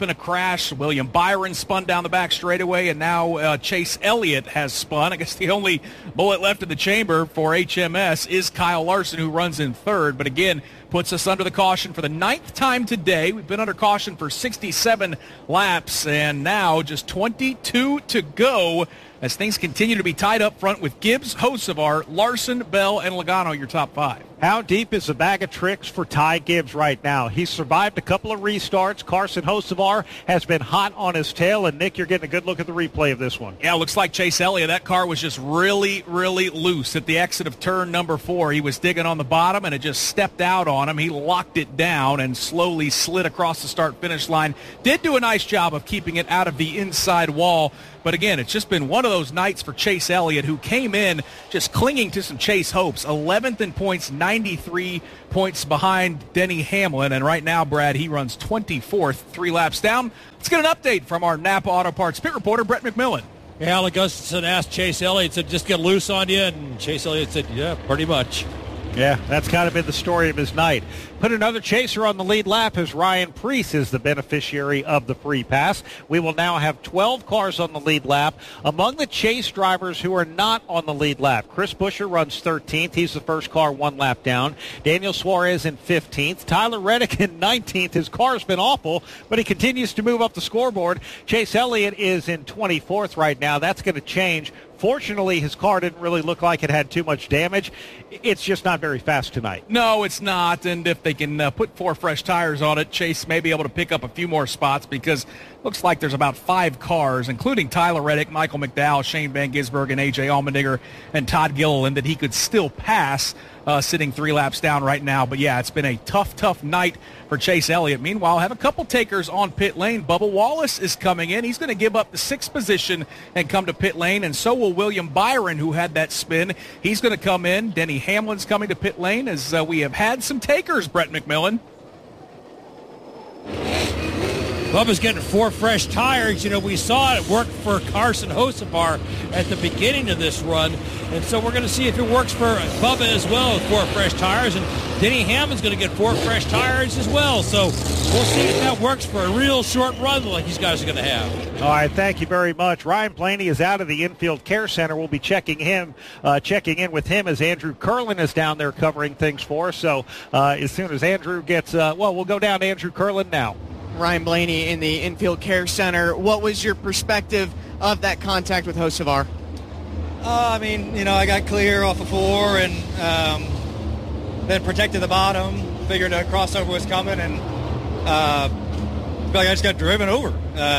in a crash. William Byron spun down the back straightaway, and now Chase Elliott has spun. I guess the only bullet left in the chamber for HMS is Kyle Larson, who runs in third. But again, puts us under the caution for the 9th time today. We've been under caution for 67 laps, and now just 22 to go as things continue to be tied up front with Gibbs, Hocevar, Larson, Bell, and Logano, your top 5. How deep is the bag of tricks for Ty Gibbs right now? He's survived a couple of restarts. Carson Hocevar has been hot on his tail. And, Nick, you're getting a good look at the replay of this one. Yeah, it looks like Chase Elliott. That car was just really, really loose at the exit of turn number 4. He was digging on the bottom, and it just stepped out on him. He locked it down and slowly slid across the start-finish line. Did do a nice job of keeping it out of the inside wall. But again, it's just been one of those nights for Chase Elliott, who came in just clinging to some chase hopes. 11th in points, 93 points behind Denny Hamlin. And right now, Brad, he runs 24th, 3 laps down. Let's get an update from our Napa Auto Parts pit reporter, Brett McMillan. Yeah, Alec Gustafson asked Chase Elliott, said, just get loose on you. And Chase Elliott said, yeah, pretty much. Yeah, that's kind of been the story of his night. Put another chaser on the lead lap as Ryan Preece is the beneficiary of the free pass. We will now have 12 cars on the lead lap. Among the chase drivers who are not on the lead lap, Chris Buescher runs 13th. He's the first car 1 lap down. Daniel Suarez in 15th. Tyler Reddick in 19th. His car's been awful, but he continues to move up the scoreboard. Chase Elliott is in 24th right now. That's going to change. Fortunately, his car didn't really look like it had too much damage. It's just not very fast tonight. No, it's not. And if they can put 4 fresh tires on it, Chase may be able to pick up a few more spots because it looks like there's about 5 cars, including Tyler Reddick, Michael McDowell, Shane Van Gisbergen, and A.J. Allmendinger, and Todd Gilliland that he could still pass sitting 3 laps down right now. But, yeah, it's been a tough night for Chase Elliott. Meanwhile, have a couple takers on pit lane. Bubba Wallace is coming in. He's going to give up the 6th position and come to pit lane, and so will William Byron, who had that spin. He's going to come in. Denny Hamlin's coming to pit lane as we have had some takers, Brett McMillan. Bubba's getting 4 fresh tires. You know, we saw it work for Carson Hocevar at the beginning of this run. And so we're going to see if it works for Bubba as well with 4 fresh tires. And Denny Hamlin's going to get 4 fresh tires as well. So we'll see if that works for a real short run like these guys are going to have. All right, thank you very much. Ryan Blaney is out of the infield care center. We'll be checking in with him as Andrew Curlin is down there covering things for us. So as soon as Andrew gets, we'll go down to Andrew Curlin now. Ryan Blaney in the infield care center. What was your perspective of that contact with Hocevar? I got clear off of 4 and then protected the bottom, figured a crossover was coming, and I feel like I just got driven over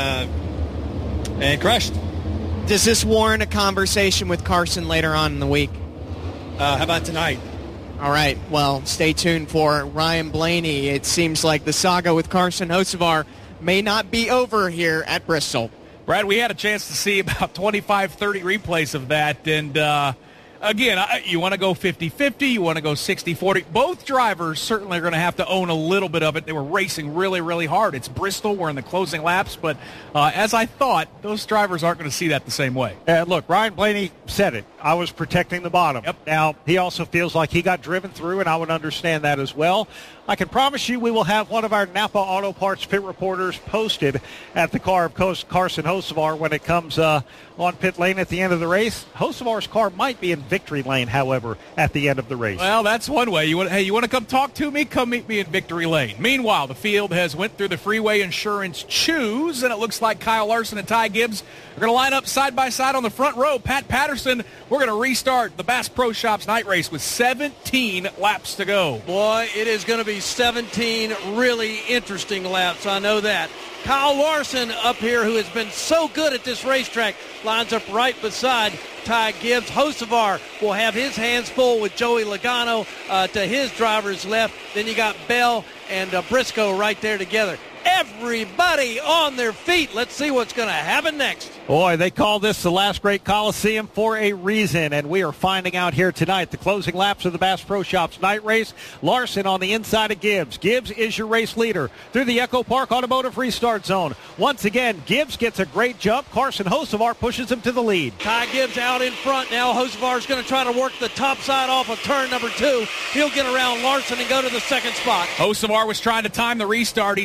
and crushed. Does this warrant a conversation with Carson later on in the week? How about tonight? All right, well, stay tuned for Ryan Blaney. It seems like the saga with Carson Hocevar may not be over here at Bristol. Brad, we had a chance to see about 25, 30 replays of that, and again, you want to go 50-50, you want to go 60-40. Both drivers certainly are going to have to own a little bit of it. They were racing really, really hard. It's Bristol. We're in the closing laps, but as I thought, those drivers aren't going to see that the same way. Look, Ryan Blaney said it. I was protecting the bottom. Yep. Now, he also feels like he got driven through, and I would understand that as well. I can promise you we will have one of our Napa Auto Parts pit reporters posted at the car of Carson Hocevar when it comes on pit lane at the end of the race. Hocevar's car might be in victory lane, however, at the end of the race. Well, that's one way. You want to come talk to me? Come meet me in victory lane. Meanwhile, the field has went through the Freeway Insurance Choose, and it looks like Kyle Larson and Ty Gibbs are going to line up side by side on the front row. Pat Patterson, we're going to restart the Bass Pro Shops night race with 17 laps to go. Boy, it is going to be 17 really interesting laps. I know that. Kyle Larson up here, who has been so good at this racetrack, lines up right beside Ty Gibbs. Hocevar will have his hands full with Joey Logano to his driver's left. Then you got Bell and Briscoe right there together. Everybody on their feet. Let's see what's going to happen next. Boy, they call this the last great Coliseum for a reason, and we are finding out here tonight. The closing laps of the Bass Pro Shops night race. Larson on the inside of Gibbs. Gibbs is your race leader through the Echo Park Automotive Restart Zone. Once again, Gibbs gets a great jump. Carson Hocevar pushes him to the lead. Ty Gibbs out in front now. Hocevar is going to try to work the top side off of turn number 2. He'll get around Larson and go to the second spot. Hocevar was trying to time the restart. He's rocketed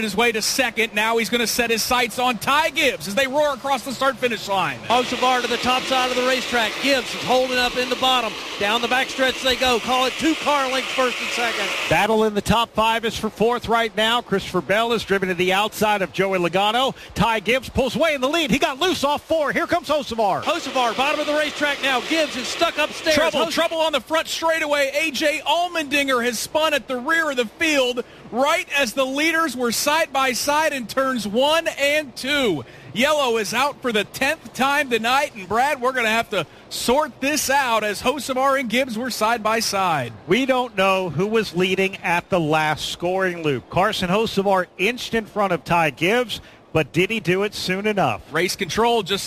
his way to second. Now he's going to set his sights on Ty Gibbs as they roar across the start-finish line. Hocevar to the top side of the racetrack. Gibbs is holding up in the bottom. Down the backstretch they go. Call it 2 car lengths first and second. Battle in the top 5 is for 4th right now. Christopher Bell is driven to the outside of Joey Logano. Ty Gibbs pulls away in the lead. He got loose off 4. Here comes Hocevar. Hocevar, bottom of the racetrack now. Gibbs is stuck upstairs. Trouble on the front straightaway. A.J. Allmendinger has spun at the rear of the field right as the leaders were side by side in turns 1 and 2. Yellow is out for the 10th time tonight, and Brad, we're going to have to sort this out as Hocevar and Gibbs were side by side. We don't know who was leading at the last scoring loop. Carson Hocevar inched in front of Ty Gibbs, but did he do it soon enough? Race control just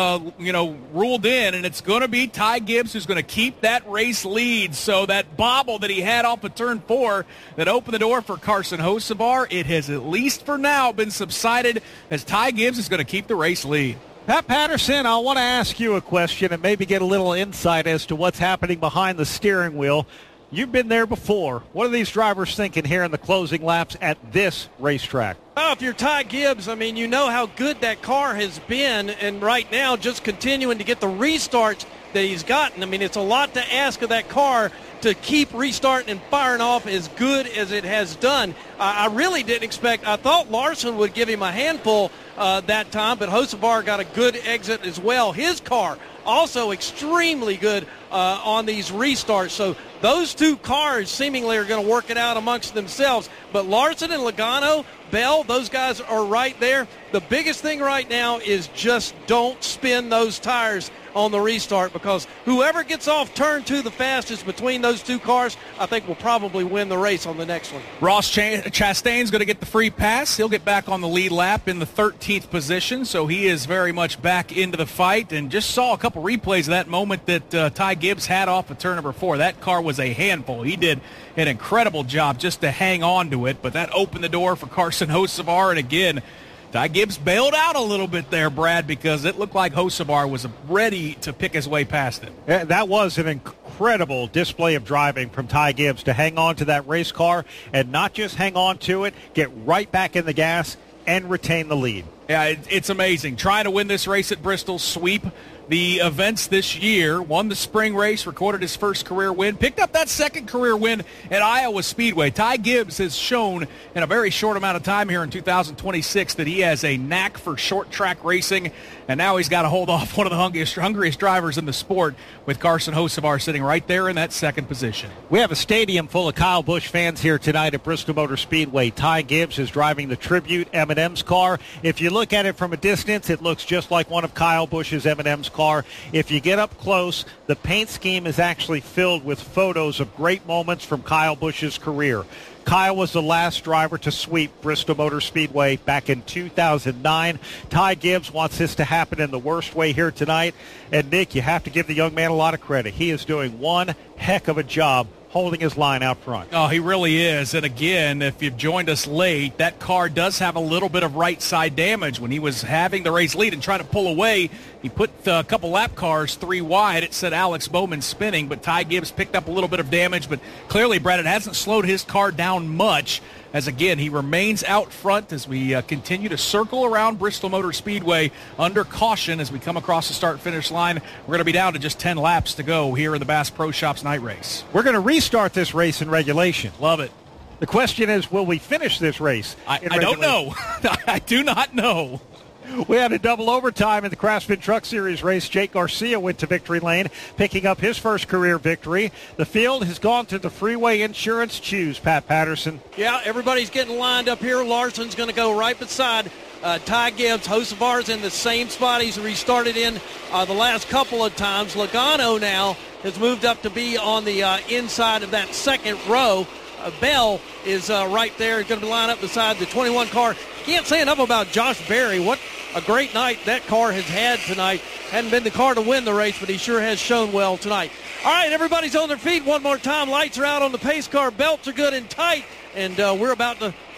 ruled in, and it's going to be Ty Gibbs who's going to keep that race lead. So that bobble that he had off of turn 4 that opened the door for Carson Hocevar, it has at least for now been subsided as Ty Gibbs is going to keep the race lead. Pat Patterson, I want to ask you a question and maybe get a little insight as to what's happening behind the steering wheel. You've been there before. What are these drivers thinking here in the closing laps at this racetrack? Oh, if you're Ty Gibbs, I mean, you know how good that car has been, and right now just continuing to get the restarts that he's gotten. I mean, it's a lot to ask of that car to keep restarting and firing off as good as it has done. I really didn't expect. I thought Larson would give him a handful that time, but Hocevar got a good exit as well. His car also extremely good on these restarts. So those two cars seemingly are going to work it out amongst themselves. But Larson and Logano, Bell, those guys are right there. The biggest thing right now is just don't spin those tires on the restart, because whoever gets off turn 2 the fastest between those two cars, I think will probably win the race on the next one. Ross Chastain's going to get the free pass. He'll get back on the lead lap in the 13th position, so he is very much back into the fight, and just saw a couple replays of that moment that Ty Gibbs had off of turn number 4. That car was a handful. He did an incredible job just to hang on to it, but that opened the door for Carson Hocevar, and again, Ty Gibbs bailed out a little bit there, Brad, because it looked like Hocevar was ready to pick his way past it. That was an incredible display of driving from Ty Gibbs to hang on to that race car and not just hang on to it, get right back in the gas and retain the lead. Yeah, it's amazing. Trying to win this race at Bristol, sweep the events this year, won the spring race, recorded his first career win, picked up that second career win at Iowa Speedway. Ty Gibbs has shown in a very short amount of time here in 2026 that he has a knack for short track racing, and now he's got to hold off one of the hungriest drivers in the sport with Carson Hocevar sitting right there in that second position. We have a stadium full of Kyle Busch fans here tonight at Bristol Motor Speedway. Ty Gibbs is driving the Tribute M&M's car. If you look at it from a distance, it looks just like one of Kyle Busch's M&M's car. If you get up close, the paint scheme is actually filled with photos of great moments from Kyle Busch's career. Kyle was the last driver to sweep Bristol Motor Speedway back in 2009. Ty Gibbs wants this to happen in the worst way here tonight. And, Nick, you have to give the young man a lot of credit. He is doing one heck of a job holding his line out front. Oh, he really is. And again, if you've joined us late, that car does have a little bit of right side damage. When he was having the race lead and trying to pull away, he put a couple lap cars 3 wide. It said Alex Bowman spinning, but Ty Gibbs picked up a little bit of damage. But clearly, Brad, it hasn't slowed his car down much, as again, he remains out front as we continue to circle around Bristol Motor Speedway under caution as we come across the start-finish line. We're going to be down to just 10 laps to go here in the Bass Pro Shops night race. We're going to restart this race in regulation. Love it. The question is, will we finish this race? I don't know. I do not know. We had a double overtime in the Craftsman Truck Series race. Jake Garcia went to victory lane, picking up his first career victory. The field has gone to the Freeway Insurance Choose, Pat Patterson. Yeah, everybody's getting lined up here. Larson's going to go right beside Ty Gibbs. Hocevar's in the same spot he's restarted in the last couple of times. Logano now has moved up to be on the inside of that second row. Bell is right there, going to line up beside the 21 car. Can't say enough about Josh Berry. What a great night that car has had tonight. Hadn't been the car to win the race, but he sure has shown well tonight. All right, everybody's on their feet one more time. Lights are out on the pace car. Belts are good and tight. And we're about to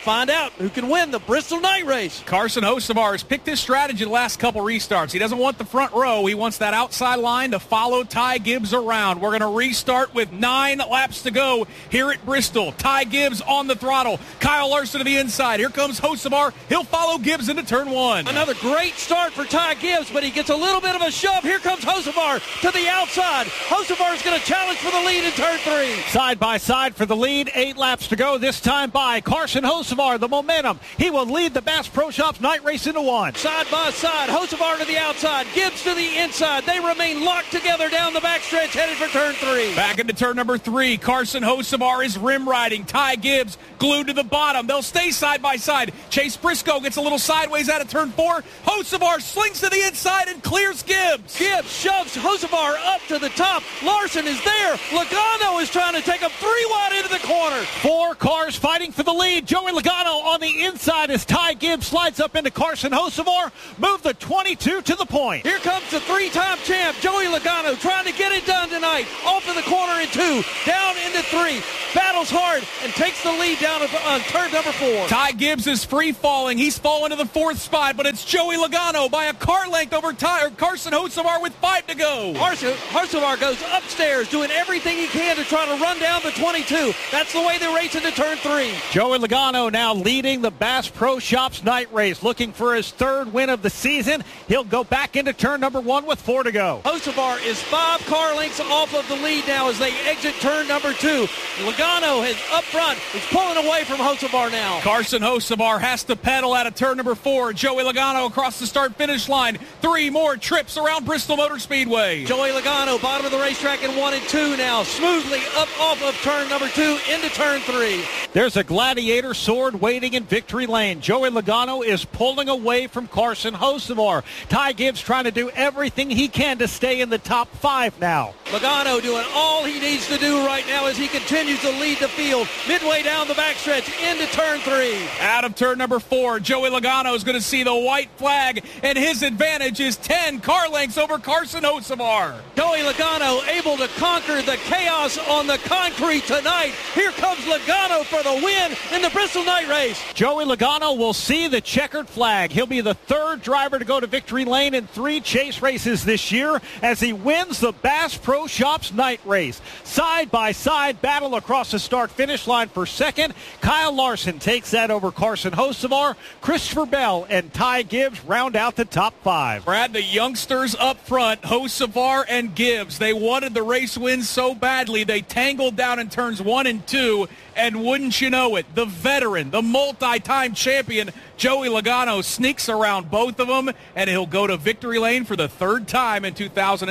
find out who can win the Bristol Night Race. Carson Hocevar has picked his strategy the last couple restarts. He doesn't want the front row. He wants that outside line to follow Ty Gibbs around. We're going to restart with 9 laps to go here at Bristol. Ty Gibbs on the throttle. Kyle Larson to the inside. Here comes Hocevar. He'll follow Gibbs into turn 1. Another great start for Ty Gibbs, but he gets a little bit of a shove. Here comes Hocevar to the outside. Hocevar is going to challenge for the lead in turn 3. Side by side for the lead. 8 laps to go. This time by Carson Hocevar. The momentum. He will lead the Bass Pro Shops night race into 1. Side by side. Hocevar to the outside. Gibbs to the inside. They remain locked together down the backstretch, headed for turn 3. Back into turn number 3. Carson Hocevar is rim riding. Ty Gibbs glued to the bottom. They'll stay side by side. Chase Briscoe gets a little sideways out of turn 4. Hocevar slings to the inside and clears Gibbs. Gibbs shoves Hocevar up to the top. Larson is there. Logano is trying to take him 3 wide into the corner. 4 cars fighting for the lead. Joey Logano on the inside as Ty Gibbs slides up into Carson Hocevar. Move the 22 to the point. Here comes the 3-time champ, Joey Logano, trying to get it done tonight. Off of the corner in 2, down into 3. Battles hard and takes the lead down on turn number 4. Ty Gibbs is free falling. He's fallen to the 4th spot, but it's Joey Logano by a car length over Carson Hocevar with 5 to go. Hocevar goes upstairs, doing everything he can to try to run down the 22. That's the way they race into turn 3. Joey Logano now leading the Bass Pro Shops night race, looking for his 3rd win of the season. He'll go back into turn number 1 with 4 to go. Hocevar is 5 car lengths off of the lead now as they exit turn number 2. Logano is up front. He's pulling away from Hocevar now. Carson Hocevar has to pedal out of turn number 4. Joey Logano across the start-finish line. 3 more trips around Bristol Motor Speedway. Joey Logano, bottom of the racetrack in 1 and 2 now, smoothly up off of turn number 2 into turn 3. There's a Gladiator sword waiting in victory lane. Joey Logano is pulling away from Carson Hocevar. Ty Gibbs trying to do everything he can to stay in the top 5 now. Logano doing all he needs to do right now as he continues to lead the field midway down the backstretch into turn 3. Out of turn number 4, Joey Logano is going to see the white flag, and his advantage is 10 car lengths over Carson Hocevar. Joey Logano able to conquer the chaos on the concrete tonight. Here comes Logano for the win in the Bristol Night Race. Joey Logano will see the checkered flag. He'll be the 3rd driver to go to victory lane in 3 chase races this year as he wins the Bass Pro Shops night race. Side by side battle across the start-finish line for 2nd. Kyle Larson takes that over Carson Hocevar. Christopher Bell and Ty Gibbs round out the top 5. Brad, the youngsters up front, Hocevar and Gibbs, they wanted the race win so badly they tangled down in turns 1 and 2, and wouldn't you know it, the veteran, the multi-time champion, Joey Logano sneaks around both of them, and he'll go to victory lane for the 3rd time in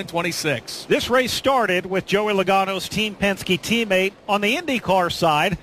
2026. This race started with Joey Logano's Team Penske teammate on the IndyCar side,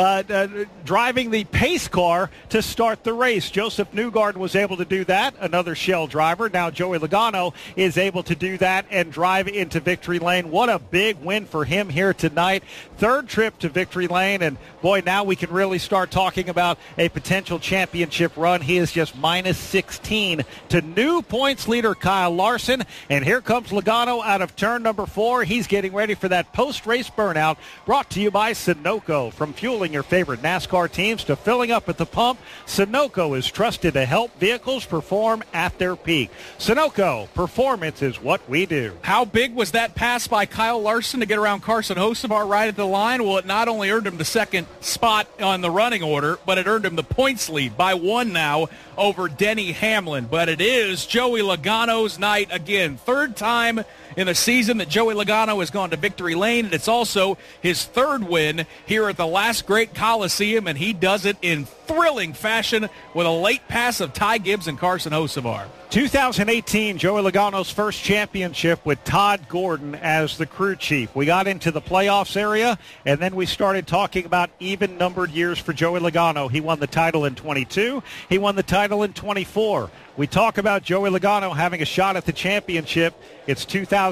driving the pace car to start the race. Joseph Newgarden was able to do that, another Shell driver. Now Joey Logano is able to do that and drive into victory lane. What a big win for him here tonight. 3rd trip to victory lane, and boy, now we can really start talking about a potential championship run. He is just minus 16 to new points leader Kyle Larson, and here comes Logano out of turn number 4. He's getting ready for that post-race burnout, brought to you by Sunoco. From fueling your favorite NASCAR teams to filling up at the pump, Sunoco is trusted to help vehicles perform at their peak. Sunoco, performance is what we do. How big was that pass by Kyle Larson to get around Carson Hocevar right at the line? Well, it not only earned him the 2nd spot on the running order, but it earned him the points lead by 1 now over Denny Hamlin. But it is Joey Logano's night again. 3rd time in the season that Joey Logano has gone to victory lane, and it's also his 3rd win here at the last great Coliseum, and he does it in thrilling fashion with a late pass of Ty Gibbs and Carson Hocevar. 2018, Joey Logano's first championship with Todd Gordon as the crew chief. We got into the playoffs area, and then we started talking about even-numbered years for Joey Logano. He won the title in 22. He won the title in 24. We talk about Joey Logano having a shot at the championship. It's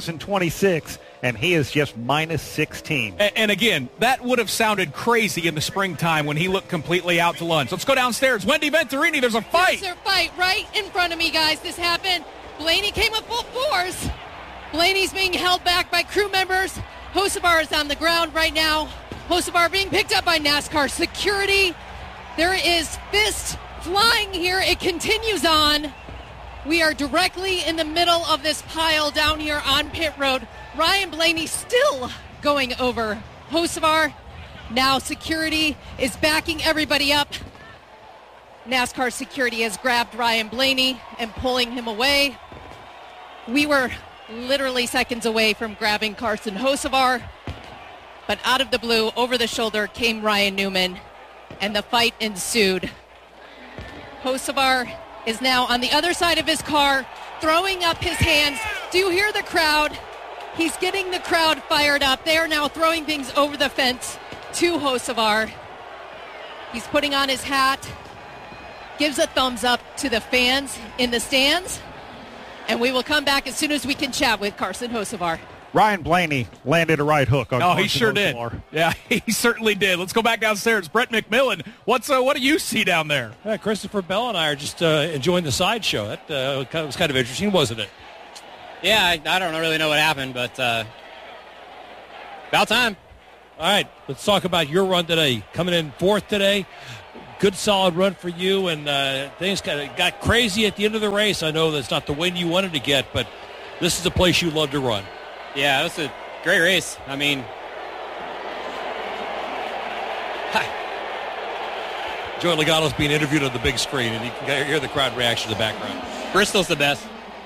2026, and he is just minus 16. And again, that would have sounded crazy in the springtime when he looked completely out to lunch. Let's go downstairs. Wendy Venturini, there's a fight. There's a fight right in front of me, guys. This happened. Blaney came up full force. Blaney's being held back by crew members. Hocevar is on the ground right now. Hocevar being picked up by NASCAR security. There is fist flying here. It continues on. We are directly in the middle of this pile down here on pit road. Ryan Blaney still going over Hocevar. Now security is backing everybody up. NASCAR security has grabbed Ryan Blaney and pulling him away. We were literally seconds away from grabbing Carson Hocevar. But out of the blue, over the shoulder, came Ryan Newman, and the fight ensued. Hocevar is now on the other side of his car, throwing up his hands. Do you hear the crowd? He's getting the crowd fired up. They are now throwing things over the fence to Hocevar. He's putting on his hat, gives a thumbs up to the fans in the stands, and we will come back as soon as we can chat with Carson Hocevar. Ryan Blaney landed a right hook on Carson he sure Hocevar. did. Yeah, he certainly did. Let's go back downstairs. Brett McMillan, what do you see down there? Christopher Bell and I are just enjoying the sideshow. That was kind of interesting, wasn't it? Yeah, I don't really know what happened, but about time. All right, let's talk about your run today. Coming in fourth today. Good, solid run for you, and things kind of got crazy at the end of the race. I know that's not the win you wanted to get, but this is a place you love to run. Yeah, it was a great race. I mean, Joey Logano's being interviewed on the big screen, and you can hear the crowd reaction in the background. Bristol's the best.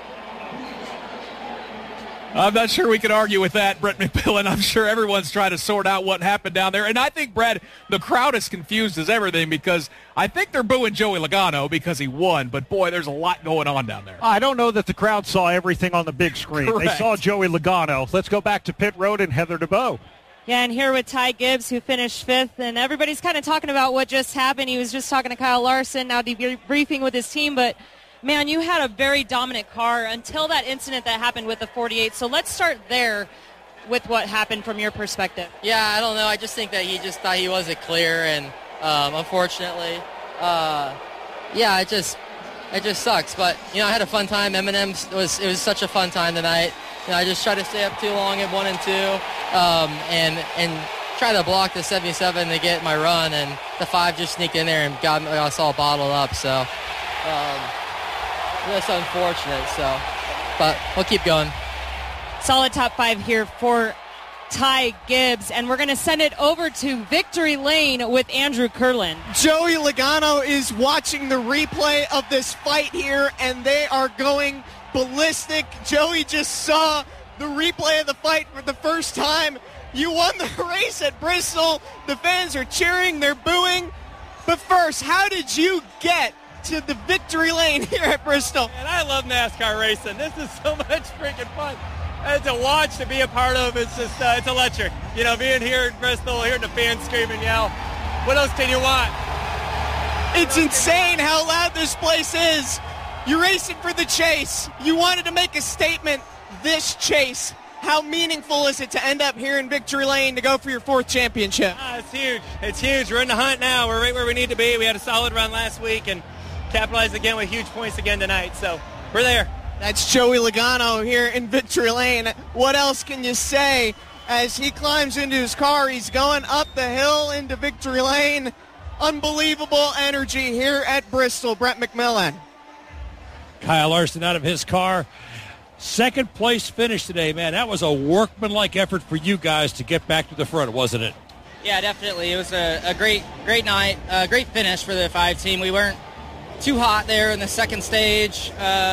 I'm not sure we could argue with that, Brett McMillan. I'm sure everyone's trying to sort out what happened down there. And I think, Brad, the crowd is confused as everything because I think they're booing Joey Logano because he won. But, boy, there's a lot going on down there. I don't know that the crowd saw everything on the big screen. Correct. They saw Joey Logano. Let's go back to pit road and Heather DeBeau. Yeah, and here with Ty Gibbs, who finished fifth, and everybody's kind of talking about what just happened. He was just talking to Kyle Larson, now debriefing with his team, but man, you had a very dominant car until that incident that happened with the 48. So let's start there with what happened from your perspective. Yeah, I don't know. I just think that he just thought he wasn't clear, and unfortunately, it just sucks. But I had a fun time. Eminem's it was such a fun time tonight. I just tried to stay up too long at 1 and 2, and try to block the 77 to get my run, and the 5 just sneaked in there and got us all bottled up. So. That's unfortunate, but we'll keep going. Solid top 5 here for Ty Gibbs, and we're going to send it over to Victory Lane with Andrew Curlin. Joey Logano is watching the replay of this fight here, and they are going ballistic. Joey just saw the replay of the fight for the first time. You won the race at Bristol. The fans are cheering, they're booing. But first, how did you get to the victory lane here at Bristol? And I love NASCAR racing. This is so much freaking fun. And to watch, to be a part of, it's just, it's electric. Being here at Bristol, hearing the fans scream and yell. What else can you want? It's insane how loud this place is. You're racing for the chase. You wanted to make a statement. This chase, how meaningful is it to end up here in Victory Lane to go for your 4th championship? It's huge. It's huge. We're in the hunt now. We're right where we need to be. We had a solid run last week and capitalized again with huge points again tonight. So we're there. That's Joey Logano here in Victory Lane. What else can you say as he climbs into his car? He's going up the hill into Victory Lane. Unbelievable energy here at Bristol. Brett McMillan. Kyle Larson out of his car. Second place finish today, man. That was a workmanlike effort for you guys to get back to the front, wasn't it? Yeah, definitely. It was a great night, a great finish for the 5 team. We weren't too hot there in the second stage,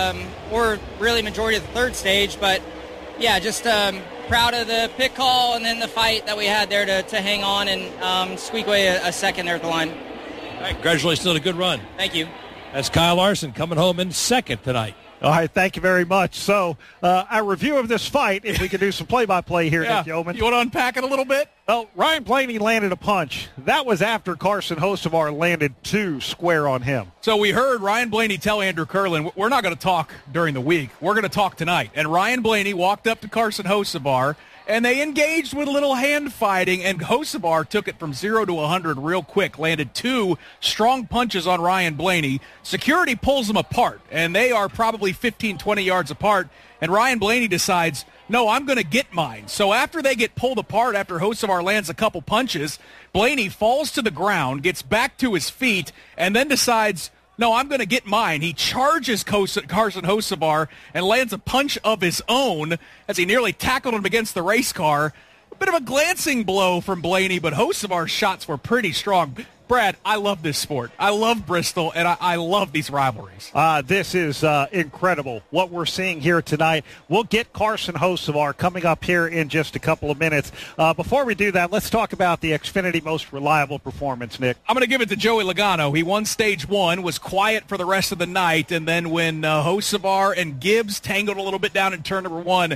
or really majority of the third stage, but yeah, just proud of the pit call and then the fight that we had there to hang on and squeak away a second there at the line. All right, congratulations on a good run. Thank you. That's Kyle Larson coming home in second tonight. All right, thank you very much. So, a review of this fight, if we could do some play-by-play here, Nick Yeoman. You want to unpack it a little bit? Well, Ryan Blaney landed a punch. That was after Carson Hocevar landed 2 square on him. So we heard Ryan Blaney tell Andrew Curlin, we're not going to talk during the week. We're going to talk tonight. And Ryan Blaney walked up to Carson Hocevar and they engaged with a little hand fighting, and Hocevar took it from 0 to 100 real quick, landed 2 strong punches on Ryan Blaney. Security pulls them apart, and they are probably 15, 20 yards apart, and Ryan Blaney decides, no, I'm going to get mine. So after they get pulled apart, after Hocevar lands a couple punches, Blaney falls to the ground, gets back to his feet, and then decides, no, I'm going to get mine. He charges Carson Hocevar and lands a punch of his own as he nearly tackled him against the race car. A bit of a glancing blow from Blaney, but Hocevar's shots were pretty strong. Brad, I love this sport. I love Bristol, and I love these rivalries. This is incredible, what we're seeing here tonight. We'll get Carson Hocevar coming up here in just a couple of minutes. Before we do that, let's talk about the Xfinity Most Reliable Performance, Nick. I'm going to give it to Joey Logano. He won Stage 1, was quiet for the rest of the night, and then when Hocevar and Gibbs tangled a little bit down in turn number 1,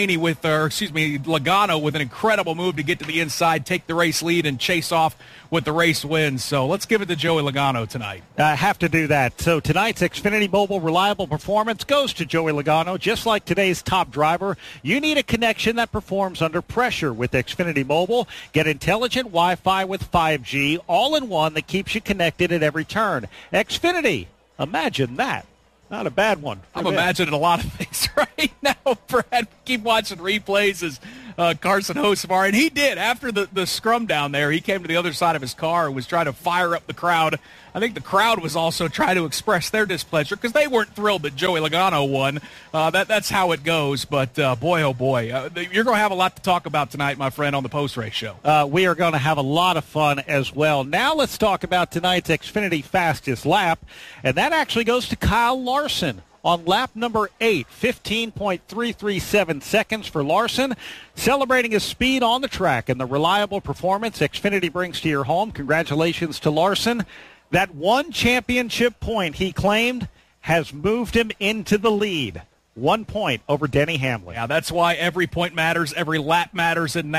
Logano with an incredible move to get to the inside, take the race lead, and chase off with the race win. So let's give it to Joey Logano tonight. I have to do that. So tonight's Xfinity Mobile Reliable Performance goes to Joey Logano. Just like today's top driver, you need a connection that performs under pressure with Xfinity Mobile. Get intelligent Wi-Fi with 5G, all in one that keeps you connected at every turn. Xfinity, imagine that. Not a bad one. I'm imagining a lot of things right now, Brad. Keep watching replays as Carson Hocevar, and he did. After the scrum down there, he came to the other side of his car and was trying to fire up the crowd. I think the crowd was also trying to express their displeasure because they weren't thrilled that Joey Logano won. That's how it goes, but boy, oh boy. You're going to have a lot to talk about tonight, my friend, on the post-race show. We are going to have a lot of fun as well. Now let's talk about tonight's Xfinity Fastest Lap, and that actually goes to Kyle Larson. On lap number 8, 15.337 seconds for Larson, celebrating his speed on the track and the reliable performance Xfinity brings to your home. Congratulations to Larson. That one championship point he claimed has moved him into the lead. 1 point over Denny Hamlin. Yeah, that's why every point matters, every lap matters in